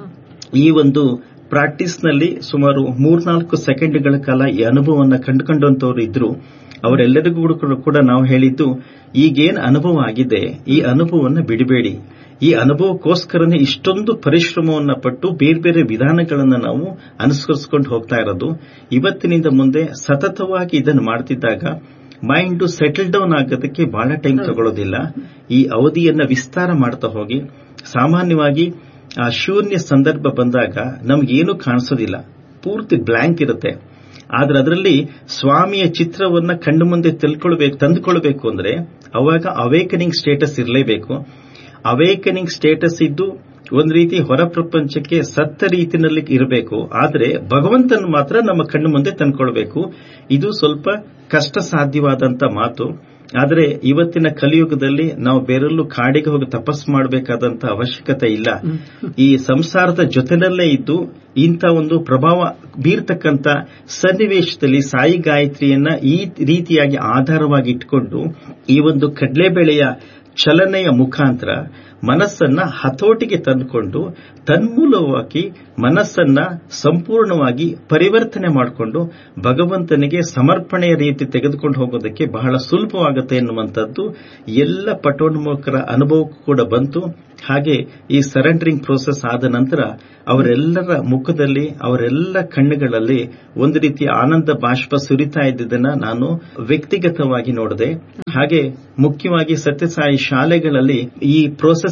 ಈ ಒಂದು ಪ್ರಾಕ್ಟೀಸ್ನಲ್ಲಿ ಸುಮಾರು ಮೂರ್ನಾಲ್ಕು ಸೆಕೆಂಡ್ಗಳ ಕಾಲ ಈ ಅನುಭವವನ್ನು ಕಂಡುಕೊಂಡಂತವರು ಇದ್ರು. ಅವರೆಲ್ಲರಿಗೂ ಕೂಡ ನಾವು ಹೇಳಿದ್ದು, ಈಗೇನು ಅನುಭವ ಆಗಿದೆ ಈ ಅನುಭವವನ್ನು ಬಿಡಬೇಡಿ. ಈ ಅನುಭವಕ್ಕೋಸ್ಕರನೇ ಇಷ್ಟೊಂದು ಪರಿಶ್ರಮವನ್ನು ಪಟ್ಟು ಬೇರೆ ಬೇರೆ ವಿಧಾನಗಳನ್ನು ನಾವು ಅನುಸರಿಸಿಕೊಂಡು ಹೋಗ್ತಾ ಇರೋದು. ಇವತ್ತಿನಿಂದ ಮುಂದೆ ಸತತವಾಗಿ ಇದನ್ನು ಮಾಡ್ತಿದ್ದಾಗ ಮೈಂಡ್ ಸೆಟಲ್ ಡೌನ್ ಆಗೋದಕ್ಕೆ ಬಹಳ ಟೈಮ್ ತಗೊಳ್ಳೋದಿಲ್ಲ. ಈ ಅವಧಿಯನ್ನ ವಿಸ್ತಾರ ಮಾಡ್ತಾ ಹೋಗಿ ಸಾಮಾನ್ಯವಾಗಿ ಆ ಶೂನ್ಯ ಸಂದರ್ಭ ಬಂದಾಗ ನಮಗೇನು ಕಾಣಿಸೋದಿಲ್ಲ, ಪೂರ್ತಿ ಬ್ಲ್ಯಾಂಕ್ ಇರುತ್ತೆ. ಆದ್ರೆ ಅದರಲ್ಲಿ ಸ್ವಾಮಿಯ ಚಿತ್ರವನ್ನ ಕಣ್ಣು ಮುಂದೆ ತಿಳ್ಕೊಳ್ಬೇಕು ತಂದುಕೊಳ್ಬೇಕು ಅಂದ್ರೆ ಅವಾಗ ಅವೇಕನಿಂಗ್ ಸ್ಟೇಟಸ್ ಇರಲೇಬೇಕು. ಅವೇಕನಿಂಗ್ ಸ್ಟೇಟಸ್ ಇದ್ದು ಒಂದು ರೀತಿ ಹೊರ ಪ್ರಪಂಚಕ್ಕೆ ಸತ್ತ ರೀತಿಯಲ್ಲಿ ಇರಬೇಕು. ಆದರೆ ಭಗವಂತನ ಮಾತ್ರ ನಮ್ಮ ಕಣ್ಣು ಮುಂದೆ ತಂದುಕೊಳ್ಬೇಕು. ಇದು ಸ್ವಲ್ಪ ಕಷ್ಟ ಸಾಧ್ಯವಾದಂತ ಮಾತು. ಆದರೆ ಇವತ್ತಿನ ಕಲಿಯುಗದಲ್ಲಿ ನಾವು ಬೇರೆಲ್ಲೂ ಕಾಡಿಗೆ ಹೋಗಿ ತಪಸ್ಸು ಮಾಡಬೇಕಾದಂತ ಅವಶ್ಯಕತೆ ಇಲ್ಲ. ಈ ಸಂಸಾರದ ಜೊತೆನಲ್ಲೇ ಇದ್ದು ಇಂಥ ಒಂದು ಪ್ರಭಾವ ಬೀರ್ತಕ್ಕಂಥ ಸನ್ನಿವೇಶದಲ್ಲಿ ಸಾಯಿ ಗಾಯತ್ರಿಯನ್ನ ಈ ರೀತಿಯಾಗಿ ಆಧಾರವಾಗಿ ಇಟ್ಟುಕೊಂಡು ಈ ಒಂದು ಕಡಲೆಬೇಳೆಯ ಚಲನೆಯ ಮುಖಾಂತರ ಮನಸ್ಸನ್ನ ಹತೋಟಿಗೆ ತಂದುಕೊಂಡು ತನ್ಮೂಲವಾಗಿ ಮನಸ್ಸನ್ನ ಸಂಪೂರ್ಣವಾಗಿ ಪರಿವರ್ತನೆ ಮಾಡಿಕೊಂಡು ಭಗವಂತನಿಗೆ ಸಮರ್ಪಣೆಯ ರೀತಿ ತೆಗೆದುಕೊಂಡು ಹೋಗೋದಕ್ಕೆ ಬಹಳ ಸುಲಭವಾಗುತ್ತೆ ಎನ್ನುವಂಥದ್ದು ಎಲ್ಲ ಪಟೋನ್ಮುಖರ ಅನುಭವಕ್ಕೂ ಕೂಡ ಬಂತು. ಹಾಗೆ ಈ ಸರೆಂಡರಿಂಗ್ ಪ್ರೋಸೆಸ್ ಆದ ನಂತರ ಅವರೆಲ್ಲರ ಮುಖದಲ್ಲಿ ಅವರೆಲ್ಲ ಕಣ್ಣುಗಳಲ್ಲಿ ಒಂದು ರೀತಿಯ ಆನಂದ ಬಾಷ್ಪ ಸುರಿತಾ ಇದ್ದುದನ್ನ ನಾನು ವ್ಯಕ್ತಿಗತವಾಗಿ ನೋಡಿದೆ. ಹಾಗೆ ಮುಖ್ಯವಾಗಿ ಸತ್ಯಸಾಯಿ ಶಾಲೆಗಳಲ್ಲಿ ಈ ಪ್ರೋಸೆಸ್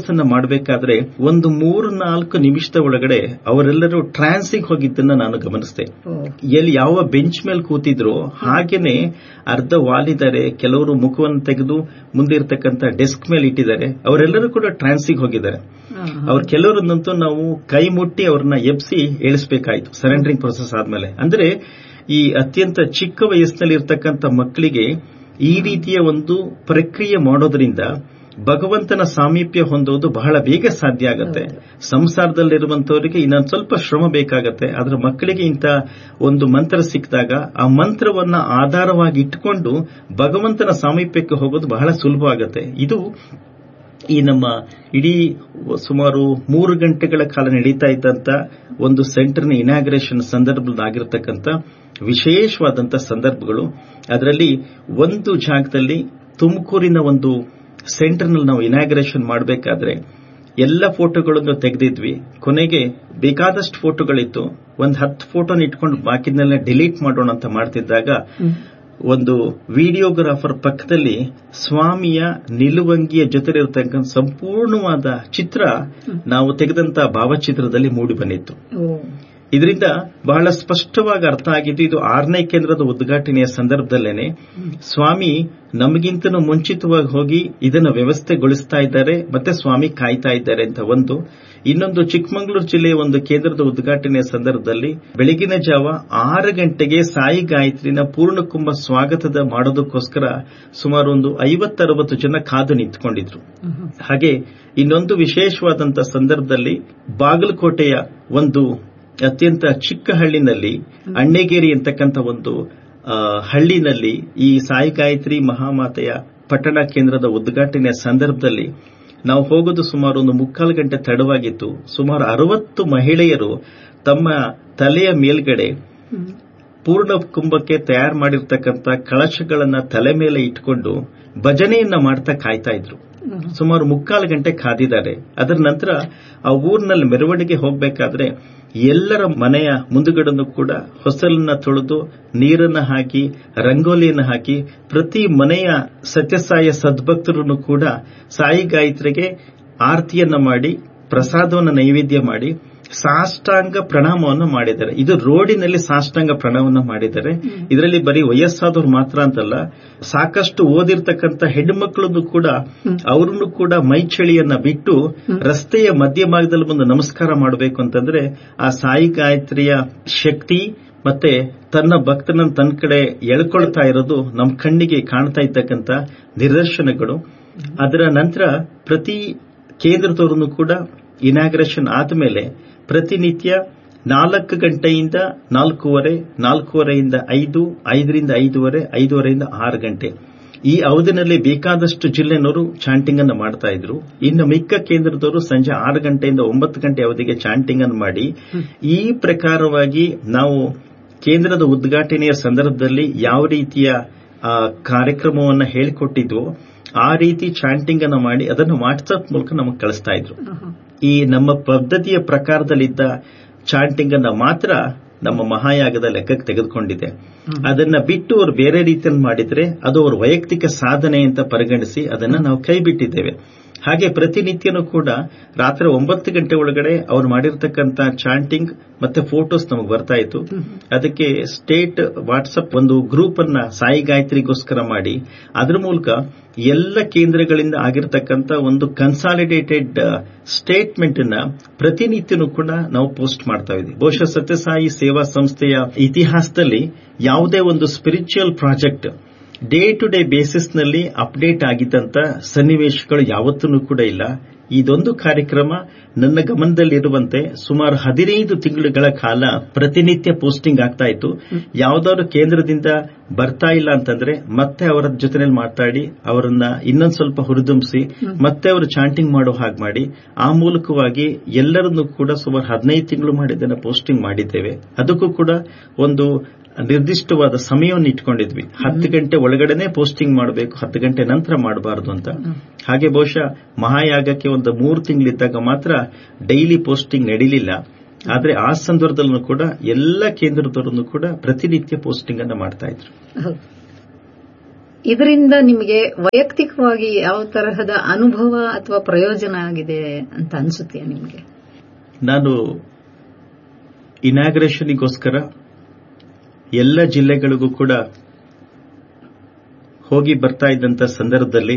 ಪ್ರಾಕ್ಟೀಸ್ ಅನ್ನ ಮಾಡಬೇಕಾದ್ರೆ ಒಂದು ಮೂರು ನಾಲ್ಕು ನಿಮಿಷದ ಒಳಗಡೆ ಅವರೆಲ್ಲರೂ ಟ್ರಾನ್ಸಿಗೆ ಹೋಗಿದ್ದನ್ನ ನಾನು ಗಮನಿಸಿದೆ. ಎಲ್ಲಿ ಯಾವ ಬೆಂಚ್ ಮೇಲೆ ಕೂತಿದ್ರು ಹಾಗೇನೆ ಅರ್ಧ ವಾಲಿದ್ದಾರೆ, ಕೆಲವರು ಮುಖವನ್ನು ತೆಗೆದು ಮುಂದೆ ಇರತಕ್ಕಂತ ಡೆಸ್ಕ್ ಮೇಲೆ ಇಟ್ಟಿದ್ದಾರೆ. ಅವರೆಲ್ಲರೂ ಕೂಡ ಟ್ರಾನ್ಸಿಗೆ ಹೋಗಿದ್ದಾರೆ. ಅವ್ರ ಕೆಲವರನ್ನಂತೂ ನಾವು ಕೈ ಮುಟ್ಟಿ ಅವ್ರನ್ನ ಎಬ್ಸಿ ಇಳಿಸಬೇಕಾಯಿತು ಸರೆಂಡರಿಂಗ್ ಪ್ರೊಸೆಸ್ ಆದ್ಮೇಲೆ. ಅಂದ್ರೆ ಈ ಅತ್ಯಂತ ಚಿಕ್ಕ ವಯಸ್ಸಿನಲ್ಲಿ ಇರತಕ್ಕಂತ ಮಕ್ಕಳಿಗೆ ಈ ರೀತಿಯ ಒಂದು ಪ್ರಕ್ರಿಯೆ ಮಾಡೋದ್ರಿಂದ ಭಗವಂತನ ಸಾಮೀಪ್ಯ ಹೊಂದೋದು ಬಹಳ ಬೇಗ ಸಾಧ್ಯ ಆಗುತ್ತೆ. ಸಂಸಾರದಲ್ಲಿರುವಂತವರಿಗೆ ಇನ್ನೊಂದು ಸ್ವಲ್ಪ ಶ್ರಮ ಬೇಕಾಗತ್ತೆ. ಆದ್ರೆ ಮಕ್ಕಳಿಗೆ ಇಂಥ ಒಂದು ಮಂತ್ರ ಸಿಕ್ಕಿದಾಗ ಆ ಮಂತ್ರವನ್ನ ಆಧಾರವಾಗಿ ಇಟ್ಟುಕೊಂಡು ಭಗವಂತನ ಸಾಮೀಪ್ಯಕ್ಕೆ ಹೋಗೋದು ಬಹಳ ಸುಲಭ ಆಗುತ್ತೆ. ಇದು ಈ ನಮ್ಮ ಇಡೀ ಸುಮಾರು ಮೂರು ಗಂಟೆಗಳ ಕಾಲ ನಡೀತಾ ಇದ್ದಂತ ಒಂದು ಸೆಂಟರ್ನ ಇನಾಗ್ರೇಷನ್ ಸಂದರ್ಭದಾಗಿರ್ತಕ್ಕಂಥ ವಿಶೇಷವಾದಂಥ ಸಂದರ್ಭಗಳು. ಅದರಲ್ಲಿ ಒಂದು ಜಾಗದಲ್ಲಿ ತುಮಕೂರಿನ ಒಂದು ಸೆಂಟರ್ನಲ್ಲಿ ನಾವು ಇನಾಗ್ರೇಷನ್ ಮಾಡಬೇಕಾದ್ರೆ ಎಲ್ಲ ಫೋಟೋಗಳನ್ನು ತೆಗೆದಿದ್ವಿ. ಕೊನೆಗೆ ಬೇಕಾದಷ್ಟು ಫೋಟೋಗಳಿತ್ತು. ಒಂದು ಹತ್ತು ಫೋಟೋನ ಇಟ್ಕೊಂಡು ಬಾಕಿದನ್ನೆಲ್ಲ ಡಿಲೀಟ್ ಮಾಡೋಣ ಅಂತ ಮಾಡ್ತಿದ್ದಾಗ ಒಂದು ವಿಡಿಯೋಗ್ರಾಫರ್ ಪಕ್ಕದಲ್ಲಿ ಸ್ವಾಮಿಯ ನಿಲುವಂಗಿಯ ಜೊತೆ ಇರತಕ್ಕಂಥ ಸಂಪೂರ್ಣವಾದ ಚಿತ್ರ ನಾವು ತೆಗೆದಂತ ಭಾವಚಿತ್ರದಲ್ಲಿ ಮೂಡಿ ಬಂದಿತ್ತು. ಇದರಿಂದ ಬಹಳ ಸ್ಪಷ್ಟವಾಗಿ ಅರ್ಥ ಆಗಿದ್ದು ಇದು ಆರನೇ ಕೇಂದ್ರದ ಉದ್ಘಾಟನೆಯ ಸಂದರ್ಭದಲ್ಲೇನೆ ಸ್ವಾಮಿ ನಮಗಿಂತನೂ ಮುಂಚಿತವಾಗಿ ಹೋಗಿ ಇದನ್ನು ವ್ಯವಸ್ಥೆಗೊಳಿಸ್ತಾ ಇದ್ದಾರೆ, ಮತ್ತೆ ಸ್ವಾಮಿ ಕಾಯ್ತಾ ಇದ್ದಾರೆ ಅಂತ ಒಂದು. ಇನ್ನೊಂದು ಚಿಕ್ಕಮಗಳೂರು ಜಿಲ್ಲೆಯ ಒಂದು ಕೇಂದ್ರದ ಉದ್ಘಾಟನೆಯ ಸಂದರ್ಭದಲ್ಲಿ ಬೆಳಗಿನ ಜಾವ ಆರು ಗಂಟೆಗೆ ಸಾಯಿ ಗಾಯತ್ರಿನ ಪೂರ್ಣಕುಂಭ ಸ್ವಾಗತದ ಮಾಡೋದಕ್ಕೋಸ್ಕರ ಸುಮಾರು ಒಂದು ಐವತ್ತರವತ್ತು ಜನ ಕಾದು ನಿಂತ್ಕೊಂಡಿದ್ರು. ಹಾಗೆ ಇನ್ನೊಂದು ವಿಶೇಷವಾದಂತ ಸಂದರ್ಭದಲ್ಲಿ ಬಾಗಲಕೋಟೆಯ ಒಂದು ಅತ್ಯಂತ ಚಿಕ್ಕ ಹಳ್ಳಿನಲ್ಲಿ ಅಣ್ಣೇಗೇರಿ ಅಂತಕ್ಕಂಥ ಒಂದು ಹಳ್ಳಿನಲ್ಲಿ ಈ ಸಾಯಿ ಗಾಯತ್ರಿ ಮಹಾಮಾತೆಯ ಪಟ್ಟಣ ಕೇಂದ್ರದ ಉದ್ಘಾಟನೆಯ ಸಂದರ್ಭದಲ್ಲಿ ನಾವು ಹೋಗೋದು ಸುಮಾರು ಒಂದು ಮುಕ್ಕಾಲು ಗಂಟೆ ತಡವಾಗಿತ್ತು. ಸುಮಾರು ಅರವತ್ತು ಮಹಿಳೆಯರು ತಮ್ಮ ತಲೆಯ ಮೇಲ್ಗಡೆ ಪೂರ್ಣ ಕುಂಭಕ್ಕೆ ತಯಾರು ಮಾಡಿರ್ತಕ್ಕಂಥ ಕಳಶಗಳನ್ನ ತಲೆ ಮೇಲೆ ಇಟ್ಕೊಂಡು ಭಜನೆಯನ್ನ ಮಾಡ್ತಾ ಕಾಯ್ತಾ ಇದ್ರು. ಸುಮಾರು ಮುಕ್ಕಾಲು ಗಂಟೆ ಕಾದಿದ್ದಾರೆ. ಅದರ ನಂತರ ಆ ಊರಿನಲ್ಲಿ ಮೆರವಣಿಗೆ ಹೋಗಬೇಕಾದ್ರೆ ಎಲ್ಲರ ಮನೆಯ ಮುಂದುಗಡನ್ನು ಕೂಡ ಹೊಸಲನ್ನ ತೊಳೆದು ನೀರನ್ನ ಹಾಕಿ ರಂಗೋಲಿಯನ್ನು ಹಾಕಿ ಪ್ರತಿ ಮನೆಯ ಸತ್ಯಸಾಯ ಸದ್ಭಕ್ತರನ್ನು ಕೂಡ ಸಾಯಿ ಗಾಯತ್ರಿಗೆ ಆರತಿಯನ್ನ ಮಾಡಿ ಪ್ರಸಾದವನ್ನು ನೈವೇದ್ಯ ಮಾಡಿ ಸಾಷ್ಟಾಂಗ ಪ್ರಣಾಮವನ್ನು ಮಾಡಿದ್ದಾರೆ. ಇದು ರೋಡಿನಲ್ಲಿ ಸಾಷ್ಟಾಂಗ ಪ್ರಣಾಮವನ್ನು ಮಾಡಿದ್ದಾರೆ. ಇದರಲ್ಲಿ ಬರೀ ವಯಸ್ಸಾದವ್ರು ಮಾತ್ರ ಅಂತಲ್ಲ, ಸಾಕಷ್ಟು ಓದಿರ್ತಕ್ಕಂಥ ಹೆಣ್ಣುಮಕ್ಕಳನ್ನು ಕೂಡ ಅವರನ್ನು ಕೂಡ ಮೈಚಳಿಯನ್ನ ಬಿಟ್ಟು ರಸ್ತೆಯ ಮಧ್ಯಭಾಗದಲ್ಲಿ ಬಂದು ನಮಸ್ಕಾರ ಮಾಡಬೇಕು ಅಂತಂದ್ರೆ ಆ ಸಾಯಿ ಗಾಯತ್ರಿಯ ಶಕ್ತಿ ಮತ್ತೆ ತನ್ನ ಭಕ್ತನನ್ನು ತನ್ನ ಕಡೆ ಎಳ್ಕೊಳ್ತಾ ಇರೋದು ನಮ್ಮ ಕಣ್ಣಿಗೆ ಕಾಣ್ತಾ ಇದ್ದಕ್ಕಂಥ ನಿದರ್ಶನಗಳು. ಅದರ ನಂತರ ಪ್ರತಿ ಕೇಂದ್ರದವರನ್ನು ಕೂಡ ಇನಾಗ್ರೇಷನ್ ಆದಮೇಲೆ ಪ್ರತಿನಿತ್ಯ ನಾಲ್ಕು ಗಂಟೆಯಿಂದ ನಾಲ್ಕೂವರೆ, ನಾಲ್ಕೂವರೆಯಿಂದ ಐದು, ಐದರಿಂದ ಐದೂವರೆ, ಐದೂವರೆಯಿಂದ ಆರು ಗಂಟೆ ಈ ಅವಧಿನಲ್ಲಿ ಬೇಕಾದಷ್ಟು ಜಿಲ್ಲೆನವರು ಚಾಂಟಿಂಗ್ ಅನ್ನು ಮಾಡ್ತಾ ಇದ್ರು. ಇನ್ನು ಮಿಕ್ಕ ಕೇಂದ್ರದವರು ಸಂಜೆ ಆರು ಗಂಟೆಯಿಂದ ಒಂಬತ್ತು ಗಂಟೆ ಅವಧಿಗೆ ಚಾಂಟಿಂಗ್ ಅನ್ನು ಮಾಡಿ ಈ ಪ್ರಕಾರವಾಗಿ ನಾವು ಕೇಂದ್ರದ ಉದ್ಘಾಟನೆಯ ಸಂದರ್ಭದಲ್ಲಿ ಯಾವ ರೀತಿಯ ಕಾರ್ಯಕ್ರಮವನ್ನು ಹೇಳಿಕೊಟ್ಟಿದ್ವೋ ಆ ರೀತಿ ಚಾಂಟಿಂಗ್ ಅನ್ನು ಮಾಡಿ ಅದನ್ನು ವಾಟ್ಸ್ಆಪ್ ಮೂಲಕ ನಮಗೆ ಕಳಿಸ್ತಾ ಇದ್ರು. ಈ ನಮ್ಮ ಪದ್ಧತಿಯ ಪ್ರಕಾರದಲ್ಲಿದ್ದ ಚಾಂಟಿಂಗ್ ಅನ್ನ ಮಾತ್ರ ನಮ್ಮ ಮಹಾಯಾಗದ ಲೆಕ್ಕಕ್ಕೆ ತೆಗೆದುಕೊಂಡಿದೆ. ಅದನ್ನ ಬಿಟ್ಟು ಅವರು ಬೇರೆ ರೀತಿಯಲ್ಲಿ ಮಾಡಿದ್ರೆ ಅದು ಅವರ ವೈಯಕ್ತಿಕ ಸಾಧನೆ ಅಂತ ಪರಿಗಣಿಸಿ ಅದನ್ನ ನಾವು ಕೈ ಬಿಟ್ಟಿದ್ದೇವೆ. ಹಾಗೆ ಪ್ರತಿನಿತ್ಯನೂ ಕೂಡ ರಾತ್ರಿ ಒಂಬತ್ತು ಗಂಟೆ ಒಳಗಡೆ ಅವ್ರು ಮಾಡಿರ್ತಕ್ಕಂಥ ಚಾಂಟಿಂಗ್ ಮತ್ತೆ ಫೋಟೋಸ್ ನಮಗೆ ಬರ್ತಾ ಇತ್ತು. ಅದಕ್ಕೆ ಸ್ಟೇಟ್ ವಾಟ್ಸ್ಆಪ್ ಒಂದು ಗ್ರೂಪ್ ಅನ್ನ ಸಾಯಿ ಗಾಯತ್ರಿಗೋಸ್ಕರ ಮಾಡಿ ಅದರ ಮೂಲಕ ಎಲ್ಲ ಕೇಂದ್ರಗಳಿಂದ ಆಗಿರತಕ್ಕಂಥ ಒಂದು ಕನ್ಸಾಲಿಡೇಟೆಡ್ ಸ್ಟೇಟ್ಮೆಂಟ್ ಅನ್ನ ಪ್ರತಿನಿತ್ಯನೂ ಕೂಡ ನಾವು ಪೋಸ್ಟ್ ಮಾಡ್ತಾ ಇದ್ದೀವಿ. ಬಹುಶಃ ಸತ್ಯಸಾಯಿ ಸೇವಾ ಸಂಸ್ಥೆಯ ಇತಿಹಾಸದಲ್ಲಿ ಯಾವುದೇ ಒಂದು spiritual project day to day ಬೇಸಿಸ್ನಲ್ಲಿ update ಆಗಿದ್ದಂತ ಸನ್ನಿವೇಶಗಳು ಯಾವತ್ತೂ ಕೂಡ ಇಲ್ಲ. ಇದೊಂದು ಕಾರ್ಯಕ್ರಮ ನನ್ನ ಗಮನದಲ್ಲಿರುವಂತೆ ಸುಮಾರು ಹದಿನೈದು ತಿಂಗಳುಗಳ ಕಾಲ ಪ್ರತಿನಿತ್ಯ ಪೋಸ್ಟಿಂಗ್ ಆಗ್ತಾ ಇತ್ತು. ಯಾವುದಾದ್ರು ಕೇಂದ್ರದಿಂದ ಬರ್ತಾ ಇಲ್ಲ ಅಂತಂದ್ರೆ ಮತ್ತೆ ಅವರ ಜೊತೆನಲ್ಲಿ ಮಾತಾಡಿ ಅವರನ್ನ ಇನ್ನೊಂದು ಸ್ವಲ್ಪ ಹುರಿದುಂಬಿಸಿ ಮತ್ತೆ ಅವರು ಚಾಂಟಿಂಗ್ ಮಾಡೋ ಹಾಗೆ ಮಾಡಿ ಆ ಮೂಲಕವಾಗಿ ಎಲ್ಲರನ್ನೂ ಕೂಡ ಸುಮಾರು ಹದಿನೈದು ತಿಂಗಳು ಮಾಡಿದ್ದನ್ನು ಪೋಸ್ಟಿಂಗ್ ಮಾಡಿದ್ದೇವೆ. ಅದಕ್ಕೂ ಕೂಡ ಒಂದು ನಿರ್ದಿಷ್ಟವಾದ ಸಮಯವನ್ನು ಇಟ್ಕೊಂಡಿದ್ವಿ. ಹತ್ತು ಗಂಟೆ ಒಳಗಡೆನೆ ಪೋಸ್ಟಿಂಗ್ ಮಾಡಬೇಕು, ಹತ್ತು ಗಂಟೆ ನಂತರ ಮಾಡಬಾರದು ಅಂತ. ಹಾಗೆ ಬಹುಶಃ ಮಹಾಯಾಗಕ್ಕೆ ಒಂದು ಮೂರು ತಿಂಗಳಿದ್ದಾಗ ಮಾತ್ರ ಡೈಲಿ ಪೋಸ್ಟಿಂಗ್ ನಡೀಲಿಲ್ಲ. ಆದ್ರೆ ಆ ಸಂದರ್ಭದಲ್ಲೂ ಕೂಡ ಎಲ್ಲ ಕೇಂದ್ರದವರನ್ನು ಕೂಡ ಪ್ರತಿನಿತ್ಯ ಪೋಸ್ಟಿಂಗ್ ಅನ್ನು ಮಾಡ್ತಾ ಇದ್ರು. ಇದರಿಂದ ನಿಮಗೆ ವೈಯಕ್ತಿಕವಾಗಿ ಯಾವ ತರಹದ ಅನುಭವ ಅಥವಾ ಪ್ರಯೋಜನ ಆಗಿದೆ ಅಂತ ಅನ್ಸುತ್ತೆ ನಿಮಗೆ? ನಾನು ಇನಾಗ್ರೇಷನ್ಗೋಸ್ಕರ ಎಲ್ಲ ಜಿಲ್ಲೆಗಳಿಗೂ ಕೂಡ ಹೋಗಿ ಬರ್ತಾ ಇದ್ದಂಥ ಸಂದರ್ಭದಲ್ಲಿ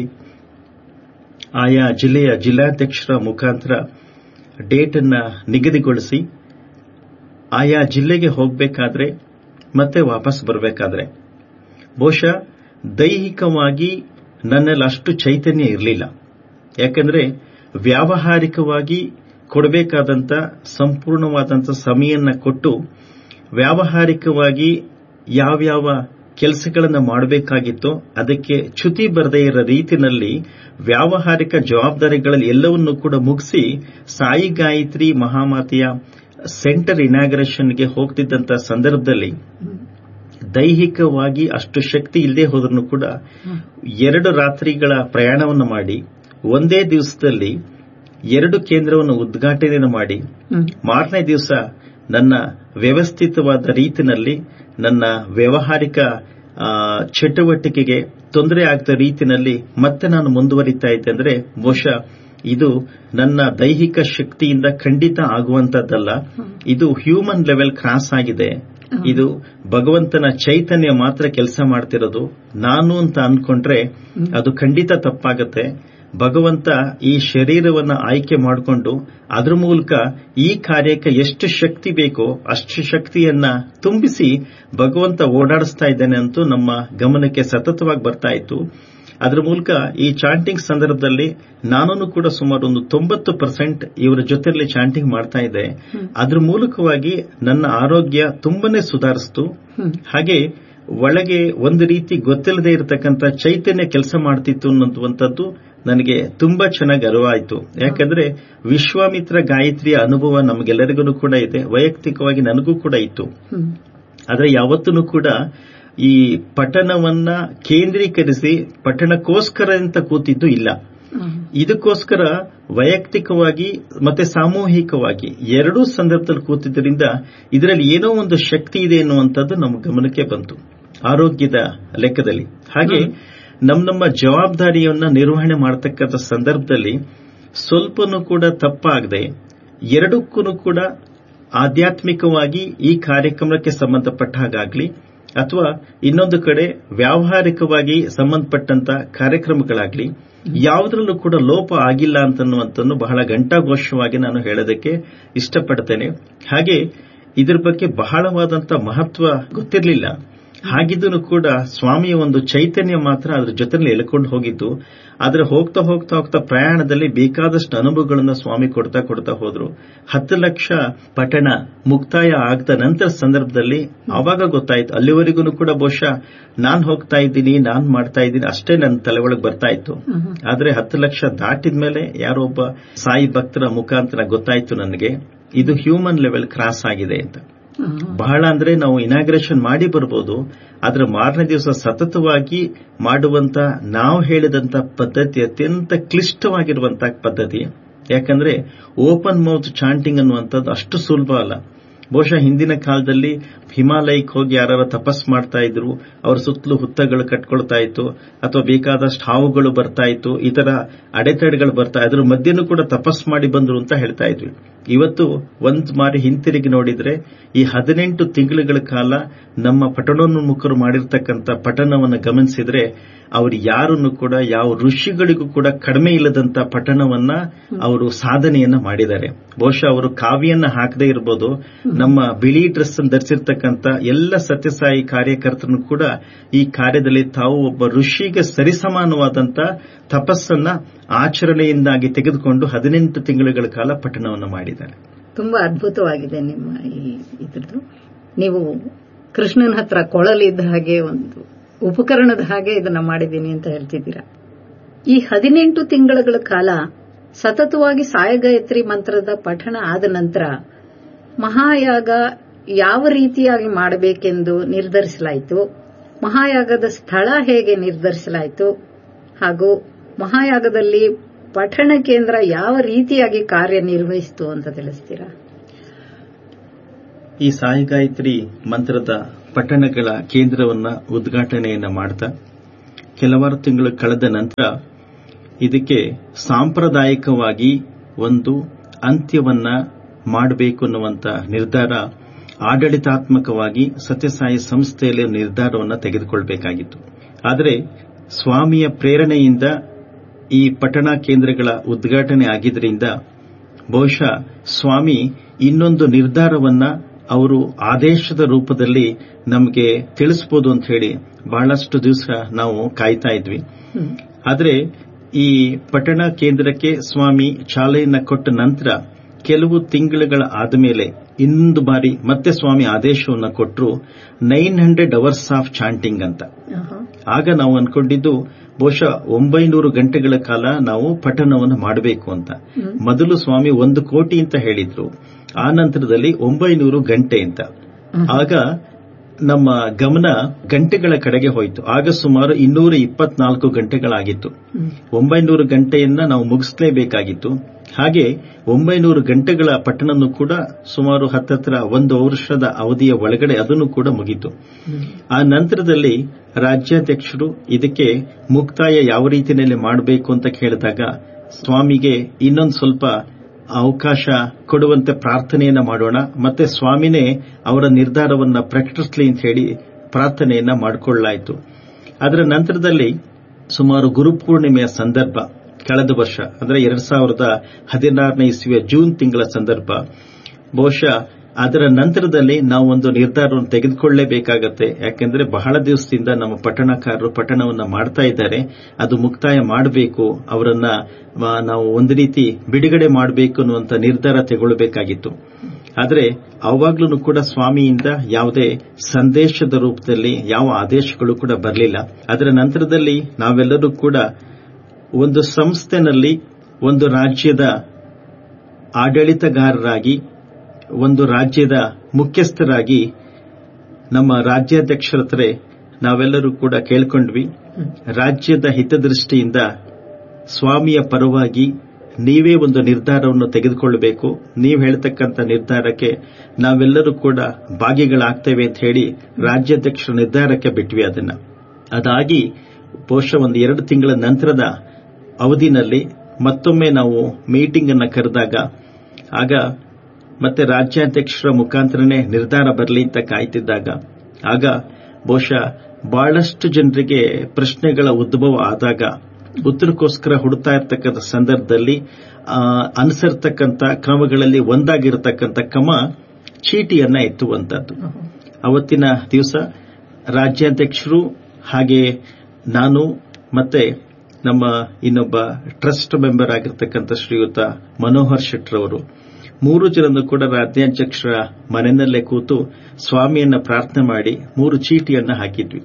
ಆಯಾ ಜಿಲ್ಲೆಯ ಜಿಲ್ಲಾಧ್ಯಕ್ಷರ ಮುಖಾಂತರ ಡೇಟ್ ಅನ್ನು ನಿಗದಿಗೊಳಿಸಿ ಆಯಾ ಜಿಲ್ಲೆಗೆ ಹೋಗಬೇಕಾದ್ರೆ ಮತ್ತೆ ವಾಪಸ್ ಬರಬೇಕಾದ್ರೆ ಬಹುಶಃ ದೈಹಿಕವಾಗಿ ನನ್ನಲ್ಲಿ ಅಷ್ಟು ಚೈತನ್ಯ ಇರಲಿಲ್ಲ. ಯಾಕೆಂದ್ರೆ ವ್ಯಾವಹಾರಿಕವಾಗಿ ಕೊಡಬೇಕಾದಂಥ ಸಂಪೂರ್ಣವಾದಂಥ ಸಮಯನ್ನ ಕೊಟ್ಟು ವ್ಯಾವಹಾರಿಕವಾಗಿ ಯಾವ್ಯಾವ ಕೆಲಸಗಳನ್ನು ಮಾಡಬೇಕಾಗಿತ್ತೋ ಅದಕ್ಕೆ ಚ್ಯುತಿ ಬರದೇ ಇರೋ ರೀತಿಯಲ್ಲಿ ವ್ಯಾವಹಾರಿಕ ಜವಾಬ್ದಾರಿಗಳಲ್ಲಿ ಎಲ್ಲವನ್ನೂ ಕೂಡ ಮುಗಿಸಿ ಸಾಯಿ ಗಾಯತ್ರಿ ಮಹಾಮಾತೆಯ ಸೆಂಟರ್ ಇನಾಗ್ರೇಷನ್ಗೆ ಹೋಗ್ತಿದ್ದಂಥ ಸಂದರ್ಭದಲ್ಲಿ ದೈಹಿಕವಾಗಿ ಅಷ್ಟು ಶಕ್ತಿ ಇಲ್ಲದೆ ಹೋದ್ರೂ ಕೂಡ ಎರಡು ರಾತ್ರಿಗಳ ಪ್ರಯಾಣವನ್ನು ಮಾಡಿ ಒಂದೇ ದಿವಸದಲ್ಲಿ ಎರಡು ಕೇಂದ್ರವನ್ನು ಉದ್ಘಾಟನೆಯನ್ನು ಮಾಡಿ ಮಾರನೇ ದಿವಸ ನನ್ನ ವ್ಯವಸ್ಥಿತವಾದ ರೀತಿಯಲ್ಲಿ ನನ್ನ ವ್ಯಾವಹಾರಿಕ ಚಟುವಟಿಕೆಗೆ ತೊಂದರೆ ಆಗದ ರೀತಿಯಲ್ಲಿ ಮತ್ತೆ ನಾನು ಮುಂದುವರಿತಾ ಇದ್ದೆ ಅಂದ್ರೆ ಬಹುಶಃ ಇದು ನನ್ನ ದೈಹಿಕ ಶಕ್ತಿಯಿಂದ ಖಂಡಿತ ಆಗುವಂತದ್ದಲ್ಲ. ಇದು ಹ್ಯೂಮನ್ ಲೆವೆಲ್ ಕ್ರಾಸ್ ಆಗಿದೆ. ಇದು ಭಗವಂತನ ಚೈತನ್ಯ ಮಾತ್ರ ಕೆಲಸ ಮಾಡ್ತಿರೋದು. ನಾನು ಅಂತ ಅನ್ಕೊಂಡ್ರೆ ಅದು ಖಂಡಿತ ತಪ್ಪಾಗತ್ತೆ. ಭಗವಂತ ಈ ಶರೀರವನ್ನ ಆಯ್ಕೆ ಮಾಡಿಕೊಂಡು ಅದರ ಮೂಲಕ ಈ ಕಾರ್ಯಕ್ಕೆ ಎಷ್ಟು ಶಕ್ತಿ ಬೇಕೋ ಅಷ್ಟು ಶಕ್ತಿಯನ್ನ ತುಂಬಿಸಿ ಭಗವಂತ ಓಡಾಡಿಸ್ತಾ ಇದ್ದಾನೆ ಅಂತೂ ನಮ್ಮ ಗಮನಕ್ಕೆ ಸತತವಾಗಿ ಬರ್ತಾ ಇತ್ತು. ಅದರ ಮೂಲಕ ಈ ಚಾಂಟಿಂಗ್ ಸಂದರ್ಭದಲ್ಲಿ ನಾನು ಕೂಡ ಸುಮಾರು ಒಂದು ತೊಂಬತ್ತು ಪರ್ಸೆಂಟ್ ಇವರ ಜೊತೆಯಲ್ಲಿ ಚಾಂಟಿಂಗ್ ಮಾಡ್ತಾ ಇದ್ದೆ. ಅದ್ರ ಮೂಲಕವಾಗಿ ನನ್ನ ಆರೋಗ್ಯ ತುಂಬಾನೇ ಸುಧಾರಿಸ್ತು. ಹಾಗೆ ಒಳಗೆ ಒಂದು ರೀತಿ ಗೊತ್ತಿಲ್ಲದೆ ಇರತಕ್ಕಂಥ ಚೈತನ್ಯ ಕೆಲಸ ಮಾಡ್ತಿತ್ತು ಅನ್ನುವಂಥದ್ದು ನನಗೆ ತುಂಬಾ ಚೆನ್ನಾಗಿ ಅರಿವಾಯಿತು. ಯಾಕಂದ್ರೆ ವಿಶ್ವಾಮಿತ್ರ ಗಾಯತ್ರಿಯ ಅನುಭವ ನಮಗೆಲ್ಲರಿಗೂ ಕೂಡ ಇದೆ, ವೈಯಕ್ತಿಕವಾಗಿ ನನಗೂ ಕೂಡ ಇತ್ತು. ಆದರೆ ಯಾವತ್ತೂ ಕೂಡ ಈ ಪಠಣವನ್ನ ಕೇಂದ್ರೀಕರಿಸಿ ಪಠಣಕ್ಕೋಸ್ಕರ ಅಂತ ಕೂತಿದ್ದು ಇಲ್ಲ. ಇದಕ್ಕೋಸ್ಕರ ವೈಯಕ್ತಿಕವಾಗಿ ಮತ್ತೆ ಸಾಮೂಹಿಕವಾಗಿ ಎರಡೂ ಸಂದರ್ಭದಲ್ಲಿ ಕೂತಿದ್ದರಿಂದ ಇದರಲ್ಲಿ ಏನೋ ಒಂದು ಶಕ್ತಿ ಇದೆ ಎನ್ನುವಂಥದ್ದು ನಮ್ಮ ಗಮನಕ್ಕೆ ಬಂತು ಆರೋಗ್ಯದ ಲೆಕ್ಕದಲ್ಲಿ. ಹಾಗೆ ನಮ್ಮ ನಮ್ಮ ಜವಾಬ್ದಾರಿಯನ್ನ ನಿರ್ವಹಣೆ ಮಾಡತಕ್ಕಂಥ ಸಂದರ್ಭದಲ್ಲಿ ಸ್ವಲ್ಪನೂ ಕೂಡ ತಪ್ಪಾಗದೆ ಎರಡಕ್ಕೂ ಕೂಡ ಆಧ್ಯಾತ್ಮಿಕವಾಗಿ ಈ ಕಾರ್ಯಕ್ರಮಕ್ಕೆ ಸಂಬಂಧಪಟ್ಟ ಹಾಗಾಗ್ಲಿ ಅಥವಾ ಇನ್ನೊಂದು ಕಡೆ ವ್ಯಾವಹಾರಿಕವಾಗಿ ಸಂಬಂಧಪಟ್ಟಂತ ಕಾರ್ಯಕ್ರಮಗಳಾಗ್ಲಿ ಯಾವುದರಲ್ಲೂ ಕೂಡ ಲೋಪ ಆಗಿಲ್ಲ ಅಂತನ್ನುವಂಥನ್ನು ಬಹಳ ಘಂಟಾಘೋಷವಾಗಿ ನಾನು ಹೇಳೋದಕ್ಕೆ ಇಷ್ಟಪಡ್ತೇನೆ. ಹಾಗೆ ಇದರ ಬಗ್ಗೆ ಬಹಳವಾದಂತ ಮಹತ್ವ ಗೊತ್ತಿರಲಿಲ್ಲ. ಹಾಗಿದ್ದೂ ಕೂಡ ಸ್ವಾಮಿಯ ಒಂದು ಚೈತನ್ಯ ಮಾತ್ರ ಅದರ ಜೊತೆಯಲ್ಲಿ ಎಳ್ಕೊಂಡು ಹೋಗಿದ್ದು. ಆದರೆ ಹೋಗ್ತಾ ಹೋಗ್ತಾ ಹೋಗ್ತಾ ಪ್ರಯಾಣದಲ್ಲಿ ಬೇಕಾದಷ್ಟು ಅನುಭವಗಳನ್ನು ಸ್ವಾಮಿ ಕೊಡ್ತಾ ಕೊಡ್ತಾ ಹೋದ್ರು. ಹತ್ತು ಲಕ್ಷ ಪಠಣ ಮುಕ್ತಾಯ ಆಗದ ನಂತರ ಸಂದರ್ಭದಲ್ಲಿ ಆವಾಗ ಗೊತ್ತಾಯ್ತು. ಅಲ್ಲಿವರೆಗೂ ಕೂಡ ಬಹುಶಃ ನಾನ್ ಹೋಗ್ತಾ ಇದ್ದೀನಿ, ನಾನ್ ಮಾಡ್ತಾ ಇದ್ದೀನಿ ಅಷ್ಟೇ ನನ್ನ ತಲೆ ಒಳಗೆ ಬರ್ತಾ ಇತ್ತು. ಆದ್ರೆ ಹತ್ತು ಲಕ್ಷ ದಾಟಿದ ಮೇಲೆ ಯಾರೋ ಒಬ್ಬ ಸಾಯಿ ಭಕ್ತರ ಮುಖಾಂತರ ಗೊತ್ತಾಯ್ತು ನನಗೆ ಇದು ಹ್ಯೂಮನ್ ಲೆವೆಲ್ ಕ್ರಾಸ್ ಆಗಿದೆ ಅಂತ. ಬಹಳ ಅಂದ್ರೆ ನಾವು ಇನಾಗ್ರೇಷನ್ ಮಾಡಿ ಬರ್ಬೋದು, ಆದ್ರೆ ಮಾರನೇ ದಿವಸ ಸತತವಾಗಿ ಮಾಡುವಂತ ನಾವು ಹೇಳಿದಂತ ಪದ್ಧತಿ ಅತ್ಯಂತ ಕ್ಲಿಷ್ಟವಾಗಿರುವಂತಹ ಪದ್ಧತಿ. ಯಾಕಂದ್ರೆ ಓಪನ್ ಮೌತ್ ಚಾಂಟಿಂಗ್ ಅನ್ನುವಂಥದ್ದು ಅಷ್ಟು ಸುಲಭ ಅಲ್ಲ. ಬಹುಶಃ ಹಿಂದಿನ ಕಾಲದಲ್ಲಿ ಹಿಮಾಲಯಕ್ಕೆ ಹೋಗಿ ಯಾರು ತಪಸ್ ಮಾಡ್ತಾ ಇದ್ರು, ಅವರ ಸುತ್ತಲೂ ಹುತ್ತಗಳು ಕಟ್ಕೊಳ್ತಾ ಇತ್ತು ಅಥವಾ ಬೇಕಾದಷ್ಟು ಹಾವುಗಳು ಬರ್ತಾ ಇತ್ತು, ಈ ತರ ಅಡೆತಡೆಗಳು ಬರ್ತಾ ಇದ್ರು, ಮಧ್ಯನೂ ಕೂಡ ತಪಸ್ ಮಾಡಿ ಬಂದ್ರು ಅಂತ ಹೇಳ್ತಾ ಇದ್ವಿ. ಇವತ್ತು ಒಂದ್ ಮಾರಿ ಹಿಂತಿರುಗಿ ನೋಡಿದ್ರೆ ಈ ಹದಿನೆಂಟು ತಿಂಗಳುಗಳ ಕಾಲ ನಮ್ಮ ಪಠಣೋನ್ಮುಖರು ಮಾಡಿರ್ತಕ್ಕಂಥ ಪಠಣವನ್ನು ಗಮನಿಸಿದ್ರೆ ಅವರು ಯಾರನ್ನು ಕೂಡ ಯಾವ ಋಷಿಗಳಿಗೂ ಕೂಡ ಕಡಿಮೆ ಇಲ್ಲದಂತ ಪಠಣವನ್ನ ಅವರು ಸಾಧನೆಯನ್ನ ಮಾಡಿದ್ದಾರೆ. ಬಹುಶಃ ಅವರು ಕಾವಿಯನ್ನ ಹಾಕದೇ ಇರಬಹುದು, ನಮ್ಮ ಬಿಳಿ ಡ್ರೆಸ್ ಅನ್ನು ಧರಿಸಿರ್ತಕ್ಕಂಥ ಎಲ್ಲ ಸತ್ಯಸಾಯಿ ಕಾರ್ಯಕರ್ತರು ಕೂಡ ಈ ಕಾರ್ಯದಲ್ಲಿ ತಾವು ಒಬ್ಬ ಋಷಿಗೆ ಸರಿಸಮಾನವಾದಂತ ತಪಸ್ಸನ್ನ ಆಚರಣೆಯಿಂದಾಗಿ ತೆಗೆದುಕೊಂಡು ಹದಿನೆಂಟು ತಿಂಗಳುಗಳ ಕಾಲ ಪಠಣವನ್ನು ಮಾಡಿದ್ದಾರೆ. ತುಂಬಾ ಅದ್ಭುತವಾಗಿದೆ ನಿಮ್ಮ ಈ ಇದ್ರದ್ದು. ನೀವು ಕೃಷ್ಣನ ಹತ್ರ ಕೊಳಲಿದ್ದ ಹಾಗೆ ಒಂದು ಉಪಕರಣದ ಹಾಗೆ ಇದನ್ನ ಮಾಡಿದ್ದೀನಿ ಅಂತ ಹೇಳ್ತಿದ್ದೀರಾ. ಈ ಹದಿನೆಂಟು ತಿಂಗಳ ಕಾಲ ಸತತವಾಗಿ ಸಾಯಗಾಯತ್ರಿ ಮಂತ್ರದ ಪಠಣ ಆದ ನಂತರ ಮಹಾಯಾಗ ಯಾವ ರೀತಿಯಾಗಿ ಮಾಡಬೇಕೆಂದು ನಿರ್ಧರಿಸಲಾಯಿತು, ಮಹಾಯಾಗದ ಸ್ಥಳ ಹೇಗೆ ನಿರ್ಧರಿಸಲಾಯಿತು, ಹಾಗೂ ಮಹಾಯಾಗದಲ್ಲಿ ಪಠಣ ಕೇಂದ್ರ ಯಾವ ರೀತಿಯಾಗಿ ಕಾರ್ಯನಿರ್ವಹಿಸಿತು ಅಂತ ತಿಳಿಸ್ತೀರಾ? ಈ ಸಾಯಿಗಾಯತ್ರಿ ಮಂತ್ರದ ಪಠಣಗಳ ಕೇಂದ್ರವನ್ನ ಉದ್ಘಾಟನೆಯನ್ನ ಮಾಡ್ತಾ ಕೆಲವಾರು ತಿಂಗಳು ಕಳೆದ ನಂತರ ಇದಕ್ಕೆ ಸಾಂಪ್ರದಾಯಿಕವಾಗಿ ಒಂದು ಅಂತ್ಯವನ್ನ ಮಾಡಬೇಕು ಅನ್ನುವಂತ ನಿರ್ಧಾರ ಆಡಳಿತಾತ್ಮಕವಾಗಿ ಸತ್ಯಸಾಯಿ ಸಂಸ್ಥೆಯಲ್ಲಿ ನಿರ್ಧಾರವನ್ನು ತೆಗೆದುಕೊಳ್ಳಬೇಕಾಗಿತ್ತು. ಆದರೆ ಸ್ವಾಮಿಯ ಪ್ರೇರಣೆಯಿಂದ ಈ ಪಠಣ ಕೇಂದ್ರಗಳ ಉದ್ಘಾಟನೆ ಆಗಿದ್ದರಿಂದ ಬಹುಶಃ ಸ್ವಾಮಿ ಇನ್ನೊಂದು ನಿರ್ಧಾರವನ್ನ ಅವರು ಆದೇಶದ ರೂಪದಲ್ಲಿ ನಮಗೆ ತಿಳಿಸಬಹುದು ಅಂತ ಹೇಳಿ ಬಹಳಷ್ಟು ದಿವಸ ನಾವು ಕಾಯ್ತಾ ಇದ್ವಿ. ಆದರೆ ಈ ಪಠಣ ಕೇಂದ್ರಕ್ಕೆ ಸ್ವಾಮಿ ಚಾಲನೆಯನ್ನು ಕೊಟ್ಟ ನಂತರ ಕೆಲವು ತಿಂಗಳುಗಳ ಆದಮೇಲೆ ಇನ್ನೊಂದು ಬಾರಿ ಮತ್ತೆ ಸ್ವಾಮಿ ಆದೇಶವನ್ನು ಕೊಟ್ಟರು, nine hundred hours of chanting ಅಂತ. ಆಗ ನಾವು ಅನ್ಕೊಂಡಿದ್ದು ಬಹುಶಃ ಒಂಬೈನೂರು ಗಂಟೆಗಳ ಕಾಲ ನಾವು ಪಠಣವನ್ನು ಮಾಡಬೇಕು ಅಂತ. ಮೊದಲು ಸ್ವಾಮಿ ಒಂದು ಕೋಟಿ ಅಂತ ಹೇಳಿದ್ರು, ಆ ನಂತರದಲ್ಲಿ ಒಂಬೈನೂರು ಗಂಟೆ ಅಂತ. ಆಗ ನಮ್ಮ ಗಮನ ಗಂಟೆಗಳ ಕಡೆಗೆ ಹೋಯಿತು. ಆಗ ಸುಮಾರು ಇನ್ನೂರ ಇಪ್ಪತ್ನಾಲ್ಕು ಗಂಟೆಗಳಾಗಿತ್ತು. ಒಂಬೈನೂರು ಗಂಟೆಯನ್ನ ನಾವು ಮುಗಿಸಲೇಬೇಕಾಗಿತ್ತು. ಹಾಗೆ ಒಂಬೈನೂರು ಗಂಟೆಗಳ ಪಠಣವನ್ನು ಕೂಡ ಸುಮಾರು ಹತ್ತತ್ರ ಒಂದು ವರ್ಷದ ಅವಧಿಯ ಒಳಗಡೆ ಅದನ್ನು ಕೂಡ ಮುಗಿತು. ಆ ನಂತರದಲ್ಲಿ ರಾಜ್ಯಾಧ್ಯಕ್ಷರು ಇದಕ್ಕೆ ಮುಕ್ತಾಯ ಯಾವ ರೀತಿಯಲ್ಲಿ ಮಾಡಬೇಕು ಅಂತ ಕೇಳಿದಾಗ ಸ್ವಾಮಿಗೆ ಇನ್ನೊಂದು ಸ್ವಲ್ಪ ಅವಕಾಶ ಕೊಡುವಂತೆ ಪ್ರಾರ್ಥನೆಯನ್ನ ಮಾಡೋಣ, ಮತ್ತೆ ಸ್ವಾಮಿನೇ ಅವರ ನಿರ್ಧಾರವನ್ನ ಪ್ರಕಟಿಸಲಿ ಅಂತ ಹೇಳಿ ಪ್ರಾರ್ಥನೆಯನ್ನ ಮಾಡಿಕೊಳ್ಳಲಾಯಿತು. ಅದರ ನಂತರದಲ್ಲಿ ಸುಮಾರು ಗುರುಪೂರ್ಣಿಮೆಯ ಸಂದರ್ಭ ಕಳೆದ ವರ್ಷ ಅಂದ್ರೆ ಎರಡ್ ಸಾವಿರದ ಹದಿನಾರನೇ ಇಸ್ವಿಯ ಜೂನ್ ತಿಂಗಳ ಸಂದರ್ಭ. ಬಹುಶಃ ಅದರ ನಂತರದಲ್ಲಿ ನಾವು ಒಂದು ನಿರ್ಧಾರವನ್ನು ತೆಗೆದುಕೊಳ್ಳಲೇಬೇಕಾಗತ್ತೆ. ಯಾಕೆಂದ್ರೆ ಬಹಳ ದಿವಸದಿಂದ ನಮ್ಮ ಪಠಣಕಾರರು ಪಠಣವನ್ನ ಮಾಡ್ತಾ ಇದ್ದಾರೆ, ಅದು ಮುಕ್ತಾಯ ಮಾಡಬೇಕು, ಅವರನ್ನ ನಾವು ಒಂದು ರೀತಿ ಬಿಡುಗಡೆ ಮಾಡಬೇಕು ಅನ್ನುವಂತ ನಿರ್ಧಾರ ತೆಗೊಳ್ಳಬೇಕಾಗಿತ್ತು. ಆದರೆ ಅವಾಗ್ಲೂ ಕೂಡ ಸ್ವಾಮಿಯಿಂದ ಯಾವುದೇ ಸಂದೇಶದ ರೂಪದಲ್ಲಿ ಯಾವ ಆದೇಶಗಳು ಕೂಡ ಬರಲಿಲ್ಲ. ಅದರ ನಂತರದಲ್ಲಿ ನಾವೆಲ್ಲರೂ ಕೂಡ ಒಂದು ಸಂಸ್ಥೆನಲ್ಲಿ ಒಂದು ರಾಜ್ಯದ ಆಡಳಿತಗಾರರಾಗಿ, ಒಂದು ರಾಜ್ಯದ ಮುಖ್ಯಸ್ಥರಾಗಿ ನಮ್ಮ ರಾಜ್ಯಾಧ್ಯಕ್ಷರ ಹತ್ರ ನಾವೆಲ್ಲರೂ ಕೂಡ ಕೇಳ್ಕೊಂಡ್ವಿ, ರಾಜ್ಯದ ಹಿತದೃಷ್ಟಿಯಿಂದ ಸ್ವಾಮಿಯ ಪರವಾಗಿ ನೀವೇ ಒಂದು ನಿರ್ಧಾರವನ್ನು ತೆಗೆದುಕೊಳ್ಳಬೇಕು, ನೀವು ಹೇಳ್ತಕ್ಕಂಥ ನಿರ್ಧಾರಕ್ಕೆ ನಾವೆಲ್ಲರೂ ಕೂಡ ಭಾಗಿಗಳಾಗ್ತೇವೆ ಅಂತ ಹೇಳಿ ರಾಜ್ಯಾಧ್ಯಕ್ಷರ ನಿರ್ಧಾರಕ್ಕೆ ಬಿಟ್ವಿ. ಅದನ್ನ ಅದಾಗಿ ಬಹುಶಃ ಒಂದು ಎರಡು ತಿಂಗಳ ನಂತರದ ಅವಧಿನಲ್ಲಿ ಮತ್ತೊಮ್ಮೆ ನಾವು ಮೀಟಿಂಗ್ ಅನ್ನು ಕರೆದಾಗ ಆಗ ಮತ್ತೆ ರಾಜ್ಯಾಧ್ಯಕ್ಷರ ಮುಖಾಂತರನೇ ನಿರ್ಧಾರ ಬರಲಿ ಅಂತ ಕಾಯ್ತಿದ್ದಾಗ ಆಗ ಬಹುಶಃ ಬಹಳಷ್ಟು ಜನರಿಗೆ ಪ್ರಶ್ನೆಗಳ ಉದ್ಭವ ಆದಾಗ ಉತ್ತರಕ್ಕೋಸ್ಕರ ಹುಡುಕ್ತಾ ಇರತಕ್ಕಂಥ ಸಂದರ್ಭದಲ್ಲಿ ಅನುಸರಿಸತಕ್ಕಂಥ ಕ್ರಮಗಳಲ್ಲಿ ಒಂದಾಗಿರತಕ್ಕಂಥ ಕ್ರಮ ಚೀಟಿಯನ್ನ ಎತ್ತುವಂತದ್ದು. ಅವತ್ತಿನ ದಿವಸ ರಾಜ್ಯಾಧ್ಯಕ್ಷರು ಹಾಗೆ ನಾನು ಮತ್ತೆ ನಮ್ಮ ಇನ್ನೊಬ್ಬ ಟ್ರಸ್ಟ್ ಮೆಂಬರ್ ಆಗಿರತಕ್ಕಂಥ ಶ್ರೀಯುತ ಮನೋಹರ್ ಶೆಟ್ಟರವರು ಮೂರು ಜನರು ಕೂಡ ರಾಜ್ಯಾಧ್ಯಕ್ಷರ ಮನೆಯಲ್ಲೇ ಕೂತು ಸ್ವಾಮಿಯನ್ನ ಪ್ರಾರ್ಥನೆ ಮಾಡಿ ಮೂರು ಚೀಟಿಯನ್ನ ಹಾಕಿದ್ವಿ.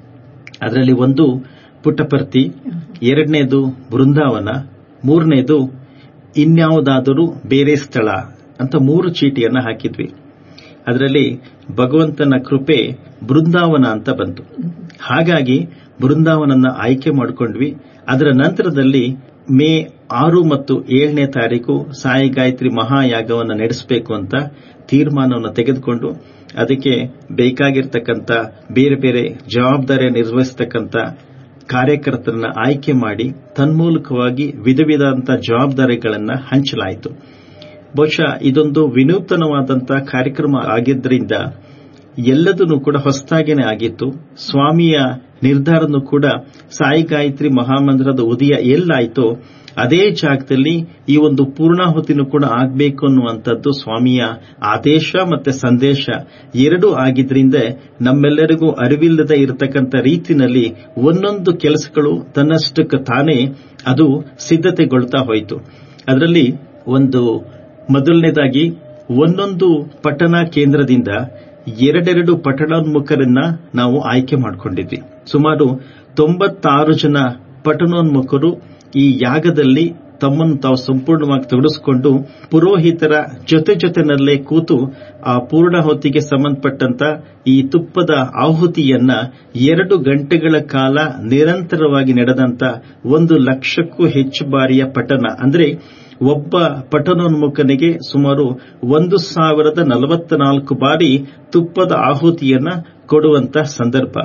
ಅದರಲ್ಲಿ ಒಂದು ಪುಟ್ಟಪರ್ತಿ, ಎರಡನೇದು ಬೃಂದಾವನ, ಮೂರನೇದು ಇನ್ಯಾವುದಾದರೂ ಬೇರೆ ಸ್ಥಳ ಅಂತ ಮೂರು ಚೀಟಿಯನ್ನ ಹಾಕಿದ್ವಿ. ಅದರಲ್ಲಿ ಭಗವಂತನ ಕೃಪೆ ಬೃಂದಾವನ ಅಂತ ಬಂತು. ಹಾಗಾಗಿ ಬೃಂದಾವನನ್ನ ಆಯ್ಕೆ ಮಾಡಿಕೊಂಡ್ವಿ. ಅದರ ನಂತರದಲ್ಲಿ ಮೇ ಆರು ಮತ್ತು ಏಳನೇ ತಾರೀಕು ಸಾಯಿ ಗಾಯತ್ರಿ ಮಹಾಯಾಗವನ್ನು ನಡೆಸಬೇಕು ಅಂತ ತೀರ್ಮಾನವನ್ನು ತೆಗೆದುಕೊಂಡು ಅದಕ್ಕೆ ಬೇಕಾಗಿರ್ತಕ್ಕಂಥ ಬೇರೆ ಬೇರೆ ಜವಾಬ್ದಾರಿ ನಿರ್ವಹಿಸತಕ್ಕಂಥ ಕಾರ್ಯಕರ್ತರನ್ನ ಆಯ್ಕೆ ಮಾಡಿ ತನ್ಮೂಲಕವಾಗಿ ವಿಧ ವಿಧವಾದಂತಹ ಜವಾಬ್ದಾರಿಗಳನ್ನು ಹಂಚಲಾಯಿತು. ಬಹುಶಃ ಇದೊಂದು ವಿನೂತನವಾದಂತಹ ಕಾರ್ಯಕ್ರಮ ಆಗಿದ್ದರಿಂದ ಎಲ್ಲದನ್ನೂ ಕೂಡ ಹೊಸದಾಗೇನೆ ಆಗಿತ್ತು. ಸ್ವಾಮಿಯ ನಿರ್ಧಾರನೂ ಕೂಡ ಸಾಯಿ ಗಾಯತ್ರಿ ಮಹಾಮಂದಿರದ ಉದಯ ಎಲ್ಲಾಯಿತೋ ಅದೇ ಜಾಗದಲ್ಲಿ ಈ ಒಂದು ಪೂರ್ಣಾಹುತಿನೂ ಕೂಡ ಆಗಬೇಕು ಅನ್ನುವಂಥದ್ದು ಸ್ವಾಮಿಯ ಆದೇಶ ಮತ್ತೆ ಸಂದೇಶ ಎರಡೂ ಆಗಿದ್ರಿಂದ ನಮ್ಮೆಲ್ಲರಿಗೂ ಅರಿವಿಲ್ಲದೆ ಇರತಕ್ಕಂಥ ರೀತಿಯಲ್ಲಿ ಒಂದೊಂದು ಕೆಲಸಗಳು ತನ್ನಷ್ಟಕ್ಕೆ ತಾನೇ ಅದು ಸಿದ್ಧತೆಗೊಳ್ತಾ ಹೋಯಿತು. ಅದರಲ್ಲಿ ಒಂದು ಮೊದಲನೇದಾಗಿ ಒಂದೊಂದು ಪಟ್ಟಣ ಕೇಂದ್ರದಿಂದ ಎರಡೆರಡು ಪಠಣೋನ್ಮುಖರನ್ನ ನಾವು ಆಯ್ಕೆ ಮಾಡಿಕೊಂಡಿದ್ವಿ. ಸುಮಾರು ತೊಂಬತ್ತಾರು ಜನ ಪಠಣೋನ್ಮುಖರು ಈ ಯಾಗದಲ್ಲಿ ತಮ್ಮನ್ನು ತಾವು ಸಂಪೂರ್ಣವಾಗಿ ತೊಡಗಿಸಿಕೊಂಡು ಪುರೋಹಿತರ ಜೊತೆ ಜೊತೆನಲ್ಲೇ ಕೂತು ಆ ಪೂರ್ಣಾಹುತಿಗೆ ಸಂಬಂಧಪಟ್ಟಂತ ಈ ತುಪ್ಪದ ಆಹುತಿಯನ್ನ ಎರಡು ಗಂಟೆಗಳ ಕಾಲ ನಿರಂತರವಾಗಿ ನಡೆದಂತ ಒಂದು ಲಕ್ಷಕ್ಕೂ ಹೆಚ್ಚು ಬಾರಿಯ ಪಠಣ ಅಂದ್ರೆ ಒಬ್ಬ ಪಠಣೋನ್ಮುಖನಿಗೆ ಸುಮಾರು ಒಂದು ಸಾವಿರದ ನಲವತ್ತ ನಾಲ್ಕು ಬಾರಿ ತುಪ್ಪದ ಆಹುತಿಯನ್ನ ಕೊಡುವಂತ ಸಂದರ್ಭ.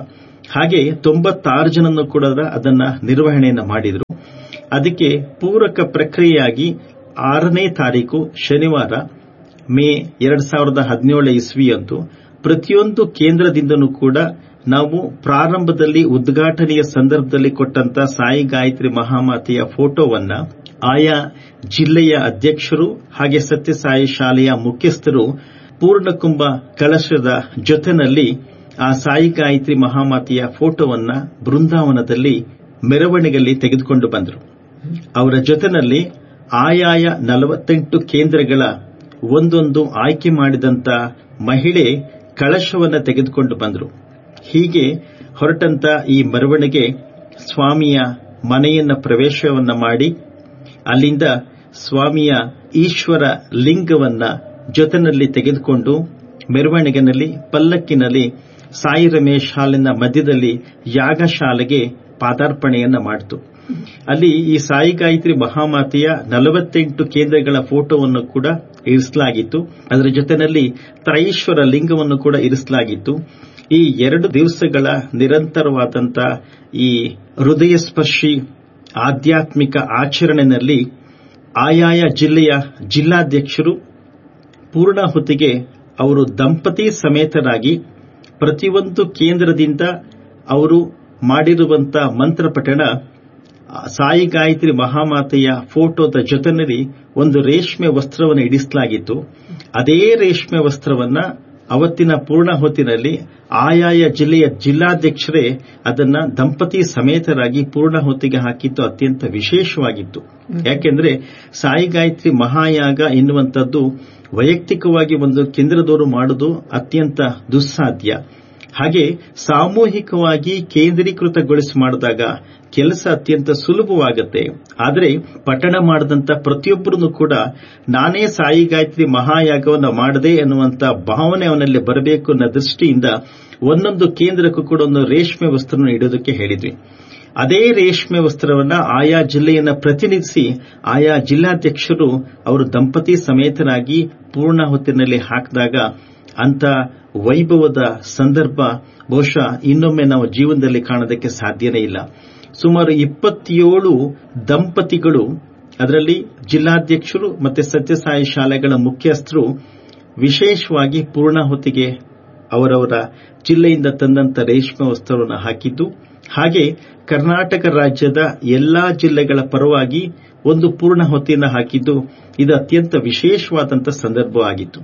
ಹಾಗೆ ತೊಂಬತ್ತಾರು ಜನನ್ನು ಕೂಡ ಅದನ್ನ ನಿರ್ವಹಣೆಯನ್ನು ಮಾಡಿದ್ರು. ಅದಕ್ಕೆ ಪೂರಕ ಪ್ರಕ್ರಿಯೆಯಾಗಿ ಆರನೇ ತಾರೀಕು ಶನಿವಾರ ಮೇ ಎರಡ್ ಸಾವಿರದ ಹದಿನೇಳು ಇಸ್ವಿಯಂದು ಪ್ರತಿಯೊಂದು ಕೇಂದ್ರದಿಂದನೂ ಕೂಡ ನಾವು ಪ್ರಾರಂಭದಲ್ಲಿ ಉದ್ಘಾಟನೆಯ ಸಂದರ್ಭದಲ್ಲಿ ಕೊಟ್ಟಂತ ಸಾಯಿ ಗಾಯತ್ರಿ ಮಹಾಮಾತೆಯ ಫೋಟೋವನ್ನ ಆಯಾ ಜಿಲ್ಲೆಯ ಅಧ್ಯಕ್ಷರು ಹಾಗೆ ಸತ್ಯಸಾಯಿ ಶಾಲೆಯ ಮುಖ್ಯಸ್ಥರು ಪೂರ್ಣಕುಂಭ ಕಳಶದ ಜೊತೆನಲ್ಲಿ ಆ ಸಾಯಿ ಗಾಯತ್ರಿ ಮಹಾಮಾತೆಯ ಫೋಟೋವನ್ನ ಬೃಂದಾವನದಲ್ಲಿ ಮೆರವಣಿಗೆಯಲ್ಲಿ ತೆಗೆದುಕೊಂಡು ಬಂದರು. ಅವರ ಜೊತೆನಲ್ಲಿ ಆಯಾಯ ನಲವತ್ತೆಂಟು ಕೇಂದ್ರಗಳ ಒಂದೊಂದು ಆಯ್ಕೆ ಮಾಡಿದಂತ ಮಹಿಳೆ ಕಳಶವನ್ನು ತೆಗೆದುಕೊಂಡು ಬಂದರು. ಹೀಗೆ ಹೊರಟಂತ ಈ ಮೆರವಣಿಗೆ ಸ್ವಾಮಿಯ ಮನೆಯನ್ನ ಪ್ರವೇಶವನ್ನ ಮಾಡಿ ಅಲ್ಲಿಂದ ಸ್ವಾಮಿಯ ಈಶ್ವರ ಲಿಂಗವನ್ನ ಜೊತೆನಲ್ಲಿ ತೆಗೆದುಕೊಂಡು ಮೆರವಣಿಗೆನಲ್ಲಿ ಪಲ್ಲಕ್ಕಿನಲ್ಲಿ ಸಾಯಿ ರಮೇಶ್ ಹಾಲಿನ ಮಧ್ಯದಲ್ಲಿ ಯಾಗಶಾಲೆಗೆ ಪಾದಾರ್ಪಣೆಯನ್ನ ಮಾಡಿತು. ಅಲ್ಲಿ ಈ ಸಾಯಿ ಗಾಯತ್ರಿ ಮಹಾಮಾತೆಯ ನಲವತ್ತೆಂಟು ಕೇಂದ್ರಗಳ ಫೋಟೋವನ್ನು ಕೂಡ ಇರಿಸಲಾಗಿತ್ತು. ಅದರ ಜೊತೆಯಲ್ಲಿ ತ್ರೈಶ್ವರ ಲಿಂಗವನ್ನು ಕೂಡ ಇರಿಸಲಾಗಿತ್ತು. ಈ ಎರಡು ದಿವಸಗಳ ನಿರಂತರವಾದಂಥ ಈ ಹೃದಯ ಸ್ಪರ್ಶಿ ಆಧ್ಯಾತ್ಮಿಕ ಆಚರಣೆಯಲ್ಲಿ ಆಯಾಯ ಜಿಲ್ಲೆಯ ಜಿಲ್ಲಾಧ್ಯಕ್ಷರು ಪೂರ್ಣಾಹುತಿಗೆ ಅವರು ದಂಪತಿ ಸಮೇತರಾಗಿ ಪ್ರತಿಯೊಂದು ಕೇಂದ್ರದಿಂದ ಅವರು ಮಾಡಿರುವಂತಹ ಮಂತ್ರಪಠಣ ಸಾಯಿ ಗಾಯತ್ರಿ ಮಹಾಮಾತೆಯ ಫೋಟೋದ ಜೊತೆಯಲ್ಲಿ ಒಂದು ರೇಷ್ಮೆ ವಸ್ತ್ರವನ್ನು ಇಡಿಸಲಾಗಿತ್ತು. ಅದೇ ರೇಷ್ಮೆ ವಸ್ತ್ರವನ್ನ ಅವತ್ತಿನ ಪೂರ್ಣಾಹುತಿನಲ್ಲಿ ಆಯಾಯ ಜಿಲ್ಲೆಯ ಜಿಲ್ಲಾಧ್ಯಕ್ಷರೇ ಅದನ್ನ ದಂಪತಿ ಸಮೇತರಾಗಿ ಪೂರ್ಣಾಹುತಿಗೆ ಹಾಕಿದ್ದು ಅತ್ಯಂತ ವಿಶೇಷವಾಗಿತ್ತು. ಯಾಕೆಂದ್ರೆ ಸಾಯಿ ಗಾಯತ್ರಿ ಮಹಾಯಾಗ ಎನ್ನುವಂಥದ್ದು ವೈಯಕ್ತಿಕವಾಗಿ ಒಂದು ಕೇಂದ್ರದವರು ಮಾಡುವುದು ಅತ್ಯಂತ ದುಸ್ಸಾಧ್ಯ. ಹಾಗೆ ಸಾಮೂಹಿಕವಾಗಿ ಕೇಂದ್ರೀಕೃತಗೊಳಿಸಿ ಮಾಡಿದಾಗ ಕೆಲಸ ಅತ್ಯಂತ ಸುಲಭವಾಗುತ್ತೆ. ಆದರೆ ಪಠಣ ಮಾಡಿದಂತ ಪ್ರತಿಯೊಬ್ಬರನ್ನು ಕೂಡ ನಾನೇ ಸಾಯಿ ಗಾಯತ್ರಿ ಮಹಾಯಾಗವನ್ನು ಮಾಡದೆ ಎನ್ನುವಂತ ಭಾವನೆ ಅವನಲ್ಲಿ ಬರಬೇಕು ಅನ್ನೋ ದೃಷ್ಟಿಯಿಂದ ಒಂದೊಂದು ಕೇಂದ್ರಕ್ಕೂ ಕೂಡ ಒಂದು ರೇಷ್ಮೆ ವಸ್ತ್ರವನ್ನು ಇಡೋದಕ್ಕೆ ಹೇಳಿದ್ವಿ. ಅದೇ ರೇಷ್ಮೆ ವಸ್ತ್ರವನ್ನ ಆಯಾ ಜಿಲ್ಲೆಯನ್ನ ಪ್ರತಿನಿಧಿಸಿ ಆಯಾ ಜಿಲ್ಲಾಧ್ಯಕ್ಷರು ಅವರು ದಂಪತಿ ಸಮೇತರಾಗಿ ಪೂರ್ಣಾಹುತಿನಲ್ಲಿ ಹಾಕಿದಾಗ ಅಂತ ವೈಭವದ ಸಂದರ್ಭ ಬಹುಶಃ ಇನ್ನೊಮ್ಮೆ ನಾವು ಜೀವನದಲ್ಲಿ ಕಾಣೋದಕ್ಕೆ ಸಾಧ್ಯನೇ ಇಲ್ಲ. ಸುಮಾರು ಇಪ್ಪತ್ತೇಳು ದಂಪತಿಗಳು, ಅದರಲ್ಲಿ ಜಿಲ್ಲಾಧ್ಯಕ್ಷರು ಮತ್ತೆ ಸತ್ಯಸಾಯಿ ಶಾಲೆಗಳ ಮುಖ್ಯಸ್ಥರು ವಿಶೇಷವಾಗಿ ಪೂರ್ಣಾಹುತಿಗೆ ಅವರವರ ಜಿಲ್ಲೆಯಿಂದ ತಂದಂತ ರೇಷ್ಮೆ ವಸ್ತ್ರವನ್ನು ಹಾಕಿದ್ದು, ಹಾಗೆ ಕರ್ನಾಟಕ ರಾಜ್ಯದ ಎಲ್ಲಾ ಜಿಲ್ಲೆಗಳ ಪರವಾಗಿ ಒಂದು ಪೂರ್ಣಾಹುತಿಯನ್ನು ಹಾಕಿದ್ದು ಇದು ಅತ್ಯಂತ ವಿಶೇಷವಾದಂತಹ ಸಂದರ್ಭವಾಗಿತ್ತು.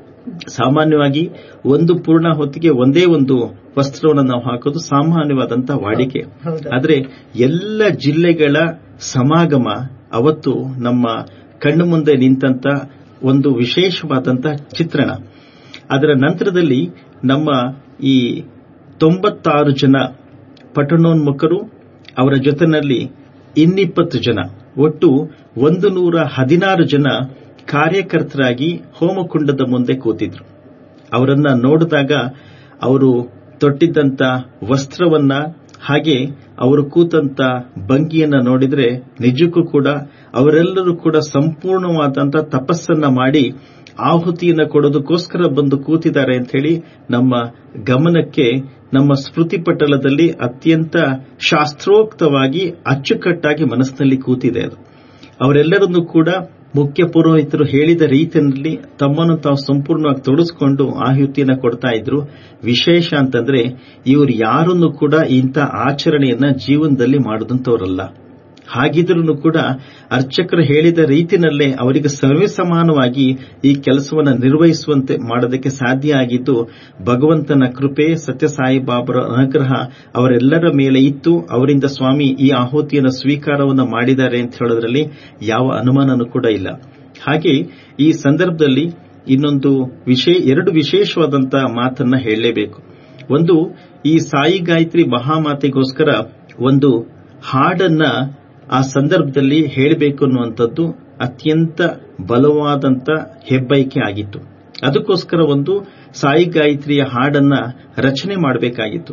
ಸಾಮಾನ್ಯವಾಗಿ ಒಂದು ಪೂರ್ಣಾಹುತಿಗೆ ಒಂದೇ ಒಂದು ವಸ್ತ್ರವನ್ನು ನಾವು ಹಾಕೋದು ಸಾಮಾನ್ಯವಾದಂತಹ ವಾಡಿಕೆ. ಆದರೆ ಎಲ್ಲ ಜಿಲ್ಲೆಗಳ ಸಮಾಗಮ ಅವತ್ತು ನಮ್ಮ ಕಣ್ಣು ಮುಂದೆ ನಿಂತಂತ ಒಂದು ವಿಶೇಷವಾದಂತಹ ಚಿತ್ರಣ. ಅದರ ನಂತರದಲ್ಲಿ ನಮ್ಮ ಈ ತೊಂಬತ್ತಾರು ಜನ ಪಠಣೋನ್ಮುಖರು, ಅವರ ಜೊತೆಯಲ್ಲಿ ಇನ್ನಿಪ್ಪತ್ತು ಜನ, ಒಟ್ಟು ಒಂದು ನೂರ ಹದಿನಾರು ಜನ ಕಾರ್ಯಕರ್ತರಾಗಿ ಹೋಮಕುಂಡದ ಮುಂದೆ ಕೂತಿದ್ರು. ಅವರನ್ನ ನೋಡಿದಾಗ ಅವರು ತೊಟ್ಟಿದ್ದಂತ ವಸ್ತ್ರವನ್ನ ಹಾಗೆ ಅವರು ಕೂತಂತ ಭಂಗಿಯನ್ನ ನೋಡಿದ್ರೆ ನಿಜಕ್ಕೂ ಕೂಡ ಅವರೆಲ್ಲರೂ ಕೂಡ ಸಂಪೂರ್ಣವಾದಂತ ತಪಸ್ಸನ್ನ ಮಾಡಿ ಆಹುತಿಯನ್ನ ಕೊಡೋದಕ್ಕೋಸ್ಕರ ಬಂದು ಕೂತಿದ್ದಾರೆ ಅಂತ ಹೇಳಿ ನಮ್ಮ ಗಮನಕ್ಕೆ ನಮ್ಮ ಸ್ಮೃತಿ ಪಟಲದಲ್ಲಿ ಅತ್ಯಂತ ಶಾಸ್ತ್ರೋಕ್ತವಾಗಿ ಅಚ್ಚುಕಟ್ಟಾಗಿ ಮನಸ್ಸಿನಲ್ಲಿ ಕೂತಿದೆ. ಅದು ಅವರೆಲ್ಲರನ್ನೂ ಕೂಡ ಮುಖ್ಯ ಪುರೋಹಿತರು ಹೇಳಿದ ರೀತಿಯಲ್ಲಿ ತಮ್ಮನ್ನು ತಾವು ಸಂಪೂರ್ಣವಾಗಿ ತೊಡಗಿಸಿಕೊಂಡು ಆಹುತಿಯನ್ನು ಕೊಡ್ತಾ ಇದ್ರು. ವಿಶೇಷ ಅಂತಂದ್ರೆ ಇವರು ಯಾರನ್ನು ಕೂಡ ಇಂಥ ಆಚರಣೆಯನ್ನ ಜೀವನದಲ್ಲಿ ಮಾಡಿದಂತವರಲ್ಲ. ಹಾಗಿದ್ರೂ ಕೂಡ ಅರ್ಚಕರು ಹೇಳಿದ ರೀತಿಯಲ್ಲೇ ಅವರಿಗೆ ಸರ್ವೇ ಸಮಾನವಾಗಿ ಈ ಕೆಲಸವನ್ನು ನಿರ್ವಹಿಸುವಂತೆ ಮಾಡೋದಕ್ಕೆ ಸಾಧ್ಯ ಆಗಿದ್ದು ಭಗವಂತನ ಕೃಪೆ, ಸತ್ಯಸಾಯಿ ಬಾಬರ ಅನುಗ್ರಹ ಅವರೆಲ್ಲರ ಮೇಲೆ ಇತ್ತು. ಅವರಿಂದ ಸ್ವಾಮಿ ಈ ಆಹುತಿಯನ್ನು ಸ್ವೀಕಾರವನ್ನು ಮಾಡಿದ್ದಾರೆ ಅಂತ ಹೇಳೋದ್ರಲ್ಲಿ ಯಾವ ಅನುಮಾನನೂ ಕೂಡ ಇಲ್ಲ. ಹಾಗೆ ಈ ಸಂದರ್ಭದಲ್ಲಿ ಇನ್ನೊಂದು ವಿಶೇ ಎರಡು ವಿಶೇಷವಾದಂತಹ ಮಾತನ್ನ ಹೇಳಲೇಬೇಕು. ಒಂದು, ಈ ಸಾಯಿ ಗಾಯತ್ರಿ ಮಹಾಮಾತೆಗೋಸ್ಕರ ಒಂದು ಹಾಡನ್ನ ಆ ಸಂದರ್ಭದಲ್ಲಿ ಹೇಳಬೇಕು ಅನ್ನುವಂಥದ್ದು ಅತ್ಯಂತ ಬಲವಾದಂತ ಹೆಬ್ಬೈಕೆ ಆಗಿತ್ತು. ಅದಕ್ಕೋಸ್ಕರ ಒಂದು ಸಾಯಿ ಗಾಯತ್ರಿಯ ಹಾಡನ್ನ ರಚನೆ ಮಾಡಬೇಕಾಗಿತ್ತು.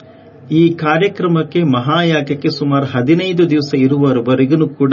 ಈ ಕಾರ್ಯಕ್ರಮಕ್ಕೆ ಮಹಾಯಾಗಕ್ಕೆ ಸುಮಾರು ಹದಿನೈದು ದಿವಸ ಇರುವವರೆಗೂ ಕೂಡ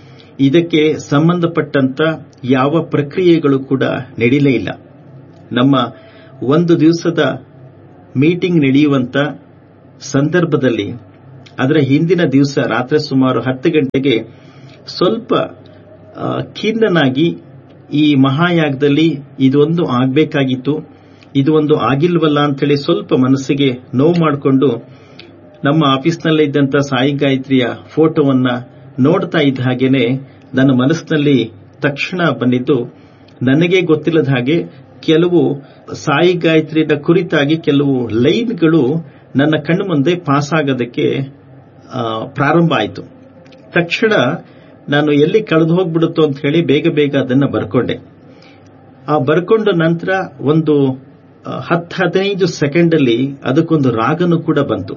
ಇದಕ್ಕೆ ಸಂಬಂಧಪಟ್ಟಂತ ಯಾವ ಪ್ರಕ್ರಿಯೆಗಳು ಕೂಡ ನಡೆಯಲೇ ಇಲ್ಲ. ನಮ್ಮ ಒಂದು ದಿವಸದ ಮೀಟಿಂಗ್ ನಡೆಯುವಂತ ಸಂದರ್ಭದಲ್ಲಿ ಅದರ ಹಿಂದಿನ ದಿವಸ ರಾತ್ರಿ ಸುಮಾರು ಹತ್ತು ಗಂಟೆಗೆ ಸ್ವಲ್ಪ ಖಿನ್ನನಾಗಿ ಈ ಮಹಾಯಾಗದಲ್ಲಿ ಇದೊಂದು ಆಗಬೇಕಾಗಿತ್ತು, ಇದು ಒಂದು ಆಗಿಲ್ವಲ್ಲ ಅಂತೇಳಿ ಸ್ವಲ್ಪ ಮನಸ್ಸಿಗೆ ನೋವು ಮಾಡಿಕೊಂಡು ನಮ್ಮ ಆಫೀಸ್ನಲ್ಲೇ ಇದ್ದಂಥ ಸಾಯಿ ಗಾಯತ್ರಿಯ ಫೋಟೋವನ್ನ ನೋಡ್ತಾ ಇದ್ದ ಹಾಗೇನೆ ನನ್ನ ಮನಸ್ಸಿನಲ್ಲಿ ತಕ್ಷಣ ಬಂದಿದ್ದು, ನನಗೆ ಗೊತ್ತಿಲ್ಲದ ಹಾಗೆ ಕೆಲವು ಸಾಯಿ ಗಾಯತ್ರಿಯ ಕುರಿತಾಗಿ ಕೆಲವು ಲೈನ್ಗಳು ನನ್ನ ಕಣ್ಣು ಮುಂದೆ ಪಾಸ್ ಆಗೋದಕ್ಕೆ ಪ್ರಾರಂಭ ಆಯಿತು. ತಕ್ಷಣ ನಾನು ಎಲ್ಲಿ ಕಳೆದು ಹೋಗ್ಬಿಡುತ್ತೋ ಅಂತ ಹೇಳಿ ಬೇಗ ಬೇಗ ಅದನ್ನ ಬರ್ಕೊಂಡೆ. ಆ ಬರ್ಕೊಂಡ ನಂತರ ಒಂದು ಹತ್ತು ಹದಿನೈದು ಸೆಕೆಂಡ್ ಅಲ್ಲಿ ಅದಕ್ಕೊಂದು ರಾಗನೂ ಕೂಡ ಬಂತು.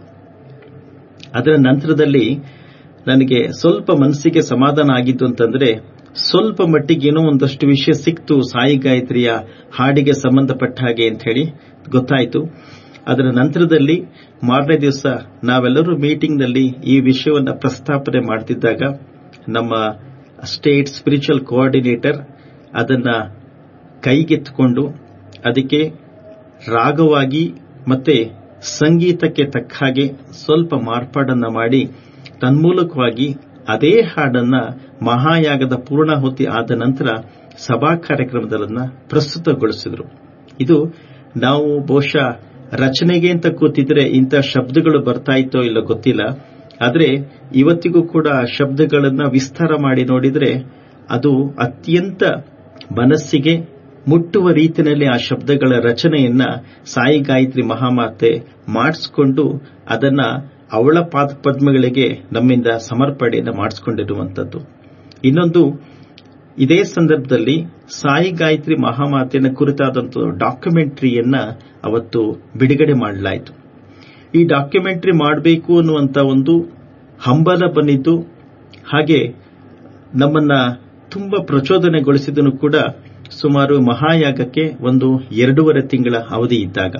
ಅದರ ನಂತರದಲ್ಲಿ ನನಗೆ ಸ್ವಲ್ಪ ಮನಸ್ಸಿಗೆ ಸಮಾಧಾನ ಆಗಿದ್ದು ಅಂತಂದ್ರೆ, ಸ್ವಲ್ಪ ಮಟ್ಟಿಗೆ ಏನೋ ಒಂದಷ್ಟು ವಿಷಯ ಸಿಕ್ತು ಸಾಯಿ ಗಾಯತ್ರಿಯ ಹಾಡಿಗೆ ಸಂಬಂಧಪಟ್ಟ ಹಾಗೆ ಅಂತ ಹೇಳಿ ಗೊತ್ತಾಯಿತು. ಅದರ ನಂತರದಲ್ಲಿ ಮಾರನೇ ದಿವಸ ನಾವೆಲ್ಲರೂ ಮೀಟಿಂಗ್ನಲ್ಲಿ ಈ ವಿಷಯವನ್ನು ಪ್ರಸ್ತಾಪನೆ ಮಾಡ್ತಿದ್ದಾಗ ನಮ್ಮ ಸ್ಟೇಟ್ ಸ್ಪಿರಿಚುವಲ್ ಕೋಆರ್ಡಿನೇಟರ್ ಅದನ್ನ ಕೈಗೆತ್ತಿಕೊಂಡು ಅದಕ್ಕೆ ರಾಗವಾಗಿ ಮತ್ತೆ ಸಂಗೀತಕ್ಕೆ ತಕ್ಕ ಹಾಗೆ ಸ್ವಲ್ಪ ಮಾರ್ಪಾಡನ್ನ ಮಾಡಿ ತನ್ಮೂಲಕವಾಗಿ ಅದೇ ಹಾಡನ್ನ ಮಹಾಯಾಗದ ಪೂರ್ಣಾಹುತಿ ಆದ ನಂತರ ಸಭಾ ಕಾರ್ಯಕ್ರಮದನ್ನ ಪ್ರಸ್ತುತಗೊಳಿಸಿದರು. ಇದು ನಾವು ಬಹುಶಃ ರಚನೆಗೆ ಅಂತ ಕೂತಿದ್ರೆ ಇಂಥ ಶಬ್ದಗಳು ಬರ್ತಾ ಇತ್ತೋ ಇಲ್ಲೋ ಗೊತ್ತಿಲ್ಲ, ಆದರೆ ಇವತ್ತಿಗೂ ಕೂಡ ಶಬ್ದಗಳನ್ನ ವಿಸ್ತಾರ ಮಾಡಿ ನೋಡಿದ್ರೆ ಅದು ಅತ್ಯಂತ ಮನಸ್ಸಿಗೆ ಮುಟ್ಟುವ ರೀತಿಯಲ್ಲಿ ಆ ಶಬ್ದಗಳ ರಚನೆಯನ್ನ ಸಾಯಿ ಗಾಯತ್ರಿ ಮಹಾಮಾತೆ ಮಾಡಿಸಿಕೊಂಡು ಅದನ್ನ ಅವಳ ಪಾದ ಪದ್ಮಗಳಿಗೆ ನಮ್ಮಿಂದ ಸಮರ್ಪಣೆಯನ್ನು ಮಾಡಿಸಿಕೊಂಡಿರುವಂತದ್ದು. ಇನ್ನೊಂದು, ಇದೇ ಸಂದರ್ಭದಲ್ಲಿ ಸಾಯಿ ಗಾಯತ್ರಿ ಮಹಾಮಾತೆಯ ಕುರಿತಾದಂತಹ ಡಾಕ್ಯುಮೆಂಟರಿಯನ್ನ ಅವತ್ತು ಬಿಡುಗಡೆ ಮಾಡಲಾಯಿತು. ಈ ಡಾಕ್ಯುಮೆಂಟರಿ ಮಾಡಬೇಕು ಅನ್ನುವಂತ ಒಂದು ಹಂಬಲ ಬಂದಿದ್ದು, ಹಾಗೆ ನಮ್ಮನ್ನ ತುಂಬಾ ಪ್ರಚೋದನೆಗೊಳಿಸಿದನು ಕೂಡ ಸುಮಾರು ಮಹಾಯಾಗಕ್ಕೆ ಒಂದು ಎರಡೂವರೆ ತಿಂಗಳ ಅವಧಿ ಇದ್ದಾಗ.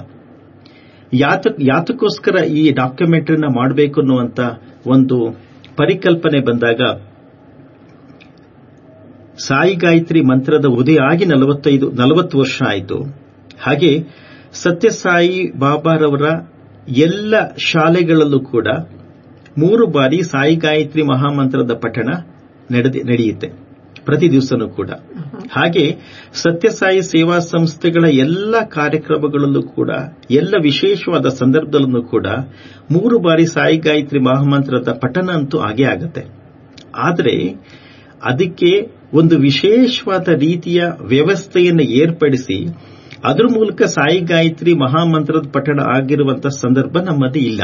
ಯಾತಕ್ಕೋಸ್ಕರ ಈ ಡಾಕ್ಯುಮೆಂಟರಿನ ಮಾಡಬೇಕು ಅನ್ನುವಂತ ಒಂದು ಪರಿಕಲ್ಪನೆ ಬಂದಾಗ, ಸಾಯಿ ಗಾಯತ್ರಿ ಮಂತ್ರದ ಉದಯ ಆಗಿ ನಲವತ್ತೈದು ನಲವತ್ತು ವರ್ಷ ಆಯಿತು. ಹಾಗೆ ಸತ್ಯಸಾಯಿ ಬಾಬಾರವರ ಎಲ್ಲ ಶಾಲೆಗಳಲ್ಲೂ ಕೂಡ ಮೂರು ಬಾರಿ ಸಾಯಿ ಗಾಯತ್ರಿ ಮಹಾಮಂತ್ರದ ಪಠಣ ನಡೆಯುತ್ತೆ ಪ್ರತಿ ದಿವಸನೂ ಕೂಡ. ಹಾಗೆ ಸತ್ಯಸಾಯಿ ಸೇವಾ ಸಂಸ್ಥೆಗಳ ಎಲ್ಲ ಕಾರ್ಯಕ್ರಮಗಳಲ್ಲೂ ಕೂಡ ಎಲ್ಲ ವಿಶೇಷವಾದ ಸಂದರ್ಭದಲ್ಲೂ ಕೂಡ ಮೂರು ಬಾರಿ ಸಾಯಿ ಗಾಯತ್ರಿ ಮಹಾಮಂತ್ರದ ಪಠಣ ಅಂತೂ ಆಗೇ ಆಗತ್ತೆ. ಆದರೆ ಅದಕ್ಕೆ ಒಂದು ವಿಶೇಷವಾದ ರೀತಿಯ ವ್ಯವಸ್ಥೆಯನ್ನು ಏರ್ಪಡಿಸಿ ಅದರ ಮೂಲಕ ಸಾಯಿ ಗಾಯತ್ರಿ ಮಹಾಮಂತ್ರದ ಪಠಣ ಆಗಿರುವಂತಹ ಸಂದರ್ಭ ನಮ್ಮಲ್ಲಿ ಇಲ್ಲ.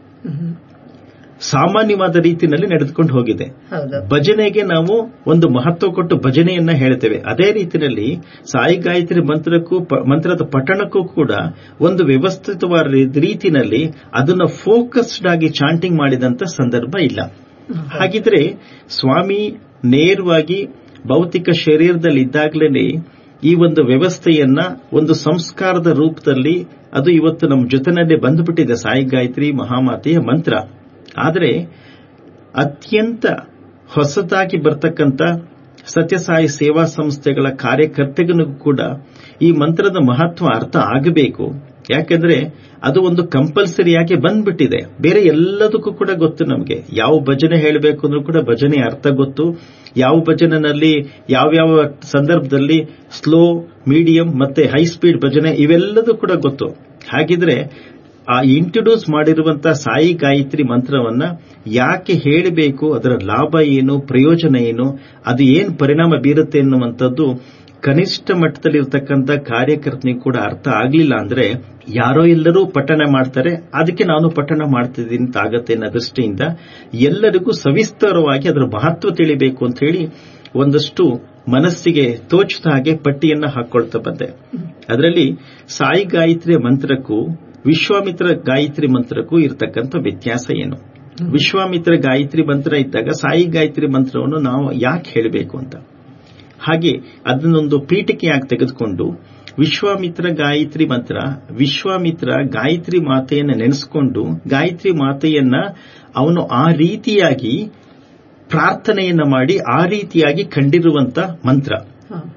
ಸಾಮಾನ್ಯವಾದ ರೀತಿಯಲ್ಲಿ ನಡೆದುಕೊಂಡು ಹೋಗಿದೆ. ಭಜನೆಗೆ ನಾವು ಒಂದು ಮಹತ್ವ ಕೊಟ್ಟು ಭಜನೆಯನ್ನ ಹೇಳ್ತೇವೆ. ಅದೇ ರೀತಿಯಲ್ಲಿ ಸಾಯಿ ಗಾಯತ್ರಿ ಮಂತ್ರಕ್ಕೂ ಮಂತ್ರದ ಪಠಣಕ್ಕೂ ಕೂಡ ಒಂದು ವ್ಯವಸ್ಥಿತವಾದ ರೀತಿಯಲ್ಲಿ ಅದನ್ನು ಫೋಕಸ್ಡ್ ಆಗಿ ಚಾಂಟಿಂಗ್ ಮಾಡಿದಂತ ಸಂದರ್ಭ ಇಲ್ಲ. ಹಾಗಿದ್ರೆ ಸ್ವಾಮಿ ನೇರವಾಗಿ ಭೌತಿಕ ಶರೀರದಲ್ಲಿ ಇದ್ದಾಗಲೇ ಈ ಒಂದು ವ್ಯವಸ್ಥೆಯನ್ನ ಒಂದು ಸಂಸ್ಕಾರದ ರೂಪದಲ್ಲಿ ಅದು ಇವತ್ತು ನಮ್ಮ ಜೊತೆನಲ್ಲೇ ಬಂದುಬಿಟ್ಟಿದೆ ಸಾಯಿ ಗಾಯತ್ರಿ ಮಹಾಮಾತೆಯ ಮಂತ್ರ. ಆದರೆ ಅತ್ಯಂತ ಹೊಸದಾಗಿ ಬರ್ತಕ್ಕಂಥ ಸತ್ಯಸಾಯಿ ಸೇವಾ ಸಂಸ್ಥೆಗಳ ಕಾರ್ಯಕರ್ತೆಗೂ ಕೂಡ ಈ ಮಂತ್ರದ ಮಹತ್ವ ಅರ್ಥ ಆಗಬೇಕು. ಯಾಕೆಂದ್ರೆ ಅದು ಒಂದು ಕಂಪಲ್ಸರಿಯಾಗಿ ಬಂದ್ಬಿಟ್ಟಿದೆ. ಬೇರೆ ಎಲ್ಲದಕ್ಕೂ ಕೂಡ ಗೊತ್ತು ನಮಗೆ. ಯಾವ ಭಜನೆ ಹೇಳಬೇಕು ಅಂದ್ರೂ ಕೂಡ ಭಜನೆ ಅರ್ಥ ಗೊತ್ತು. ಯಾವ ಭಜನೆನಲ್ಲಿ ಯಾವ್ಯಾವ ಸಂದರ್ಭದಲ್ಲಿ ಸ್ಲೋ, ಮೀಡಿಯಂ ಮತ್ತೆ ಹೈ ಸ್ಪೀಡ್ ಭಜನೆ ಇವೆಲ್ಲದೂ ಕೂಡ ಗೊತ್ತು. ಹಾಗಿದ್ರೆ ಆ ಇಂಟ್ರೊಡ್ಯೂಸ್ ಮಾಡಿರುವಂತಹ ಸಾಯಿ ಗಾಯತ್ರಿ ಮಂತ್ರವನ್ನ ಯಾಕೆ ಹೇಳಬೇಕು, ಅದರ ಲಾಭ ಏನು, ಪ್ರಯೋಜನ ಏನು, ಅದು ಏನು ಪರಿಣಾಮ ಬೀರುತ್ತೆ ಎನ್ನುವಂಥದ್ದು ಕನಿಷ್ಠ ಮಟ್ಟದಲ್ಲಿರ್ತಕ್ಕಂಥ ಕಾರ್ಯಕರ್ತನಿಗೆ ಕೂಡ ಅರ್ಥ ಆಗಲಿಲ್ಲ ಅಂದ್ರೆ, ಯಾರೋ ಎಲ್ಲರೂ ಪಠಣ ಮಾಡ್ತಾರೆ ಅದಕ್ಕೆ ನಾನು ಪಠಣ ಮಾಡ್ತಿದ್ದೀನಿ ಅಂತ ಆಗತ್ತೆ ಅನ್ನೋ ದೃಷ್ಟಿಯಿಂದ ಎಲ್ಲರಿಗೂ ಸವಿಸ್ತರವಾಗಿ ಅದರ ಮಹತ್ವ ತಿಳಿಬೇಕು ಅಂತ ಹೇಳಿ ಒಂದಷ್ಟು ಮನಸ್ಸಿಗೆ ತೋಚಿದ ಹಾಗೆ ಪಟ್ಟಿಯನ್ನ ಹಾಕೊಳ್ತಾ ಬಂದೆ. ಅದರಲ್ಲಿ ಸಾಯಿ ಗಾಯತ್ರಿ ಮಂತ್ರಕ್ಕೂ ವಿಶ್ವಾಮಿತ್ರ ಗಾಯತ್ರಿ ಮಂತ್ರಕ್ಕೂ ಇರತಕ್ಕಂಥ ವ್ಯತ್ಯಾಸ ಏನು? ವಿಶ್ವಾಮಿತ್ರ ಗಾಯತ್ರಿ ಮಂತ್ರ ಇದ್ದಾಗ ಸಾಯಿ ಗಾಯತ್ರಿ ಮಂತ್ರವನ್ನು ನಾವು ಯಾಕೆ ಹೇಳಬೇಕು ಅಂತ, ಹಾಗೆ ಅದನ್ನೊಂದು ಪೀಠಿಕೆಯಾಗಿ ತೆಗೆದುಕೊಂಡು ವಿಶ್ವಾಮಿತ್ರ ಗಾಯತ್ರಿ ಮಂತ್ರ, ವಿಶ್ವಾಮಿತ್ರ ಗಾಯತ್ರಿ ಮಾತೆಯನ್ನ ನೆನೆಸಿಕೊಂಡು ಗಾಯತ್ರಿ ಮಾತೆಯನ್ನ ಅವನು ಆ ರೀತಿಯಾಗಿ ಪ್ರಾರ್ಥನೆಯನ್ನ ಮಾಡಿ ಆ ರೀತಿಯಾಗಿ ಕಂಡಿರುವಂತ ಮಂತ್ರ.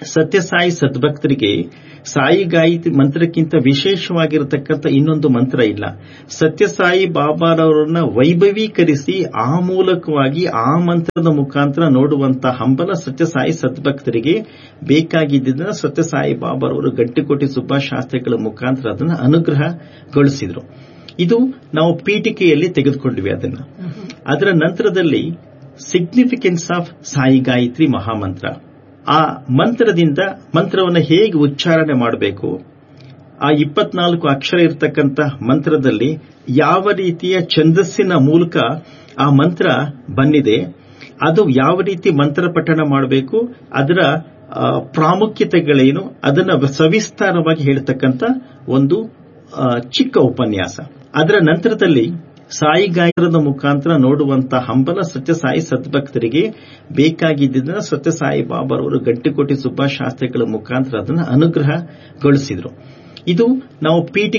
ಸತ್ಯಸಾಯಿ ಸದ್ಭಕ್ತರಿಗೆ ಸಾಯಿ ಗಾಯತ್ರಿ ಮಂತ್ರಕ್ಕಿಂತ ವಿಶೇಷವಾಗಿರತಕ್ಕಂಥ ಇನ್ನೊಂದು ಮಂತ್ರ ಇಲ್ಲ. ಸತ್ಯಸಾಯಿ ಬಾಬಾರವರನ್ನ ವೈಭವೀಕರಿಸಿ ಆ ಮೂಲಕವಾಗಿ ಆ ಮಂತ್ರದ ಮುಖಾಂತರ ನೋಡುವಂತಹ ಹಂಬಲ ಸತ್ಯಸಾಯಿ ಸದ್ಭಕ್ತರಿಗೆ ಬೇಕಾಗಿದ್ದನ್ನ ಸತ್ಯಸಾಯಿ ಬಾಬಾರವರು ಗಟ್ಟಿಕೋಟಿ ಸುಭಾಷ್ ಶಾಸ್ತ್ರಿಗಳ ಮುಖಾಂತರ ಅದನ್ನು ಅನುಗ್ರಹಗೊಳಿಸಿದ್ರು. ಇದು ನಾವು ಪೀಠಿಕೆಯಲ್ಲಿ ತೆಗೆದುಕೊಂಡ್ವಿ ಅದನ್ನ. ಅದರ ನಂತರದಲ್ಲಿ ಸಿಗ್ನಿಫಿಕೆನ್ಸ್ ಆಫ್ ಸಾಯಿ ಗಾಯತ್ರಿ ಮಹಾಮಂತ್ರ, ಆ ಮಂತ್ರದಿಂದ ಮಂತ್ರವನ್ನು ಹೇಗೆ ಉಚ್ಚಾರಣೆ ಮಾಡಬೇಕು, ಆ ಇಪ್ಪತ್ನಾಲ್ಕು ಅಕ್ಷರ ಇರತಕ್ಕಂಥ ಮಂತ್ರದಲ್ಲಿ ಯಾವ ರೀತಿಯ ಛಂದಸ್ಸಿನ ಮೂಲಕ ಆ ಮಂತ್ರ ಬಂದಿದೆ, ಅದು ಯಾವ ರೀತಿ ಮಂತ್ರ ಪಠಣ ಮಾಡಬೇಕು, ಅದರ ಪ್ರಾಮುಖ್ಯತೆಗಳೇನು, ಅದನ್ನು ಸವಿಸ್ತಾರವಾಗಿ ಹೇಳ್ತಕ್ಕಂಥ ಒಂದು ಚಿಕ್ಕ ಉಪನ್ಯಾಸ. ಅದರ ನಂತರದಲ್ಲಿ ಸಾಯಿ ಗಾಯತ್ರದ ಮುಖಾಂತರ ನೋಡುವಂತಹ ಹಂಬಲ ಸತ್ಯಸಾಯಿ ಸದ್ಭಕ್ತರಿಗೆ ಬೇಕಾಗಿದ್ದನ್ನ ಸತ್ಯಸಾಯಿ ಬಾಬಾರವರು ಗಟ್ಟಿಕೋಟಿ ಸುಭಾಷ್ ಶಾಸ್ತ್ರಿಗಳ ಮುಖಾಂತರ ಅದನ್ನು ಅನುಗ್ರಹಗೊಳಿಸಿದ್ರು. ಇದು ನಾವು ಪೀಠಿಕೆ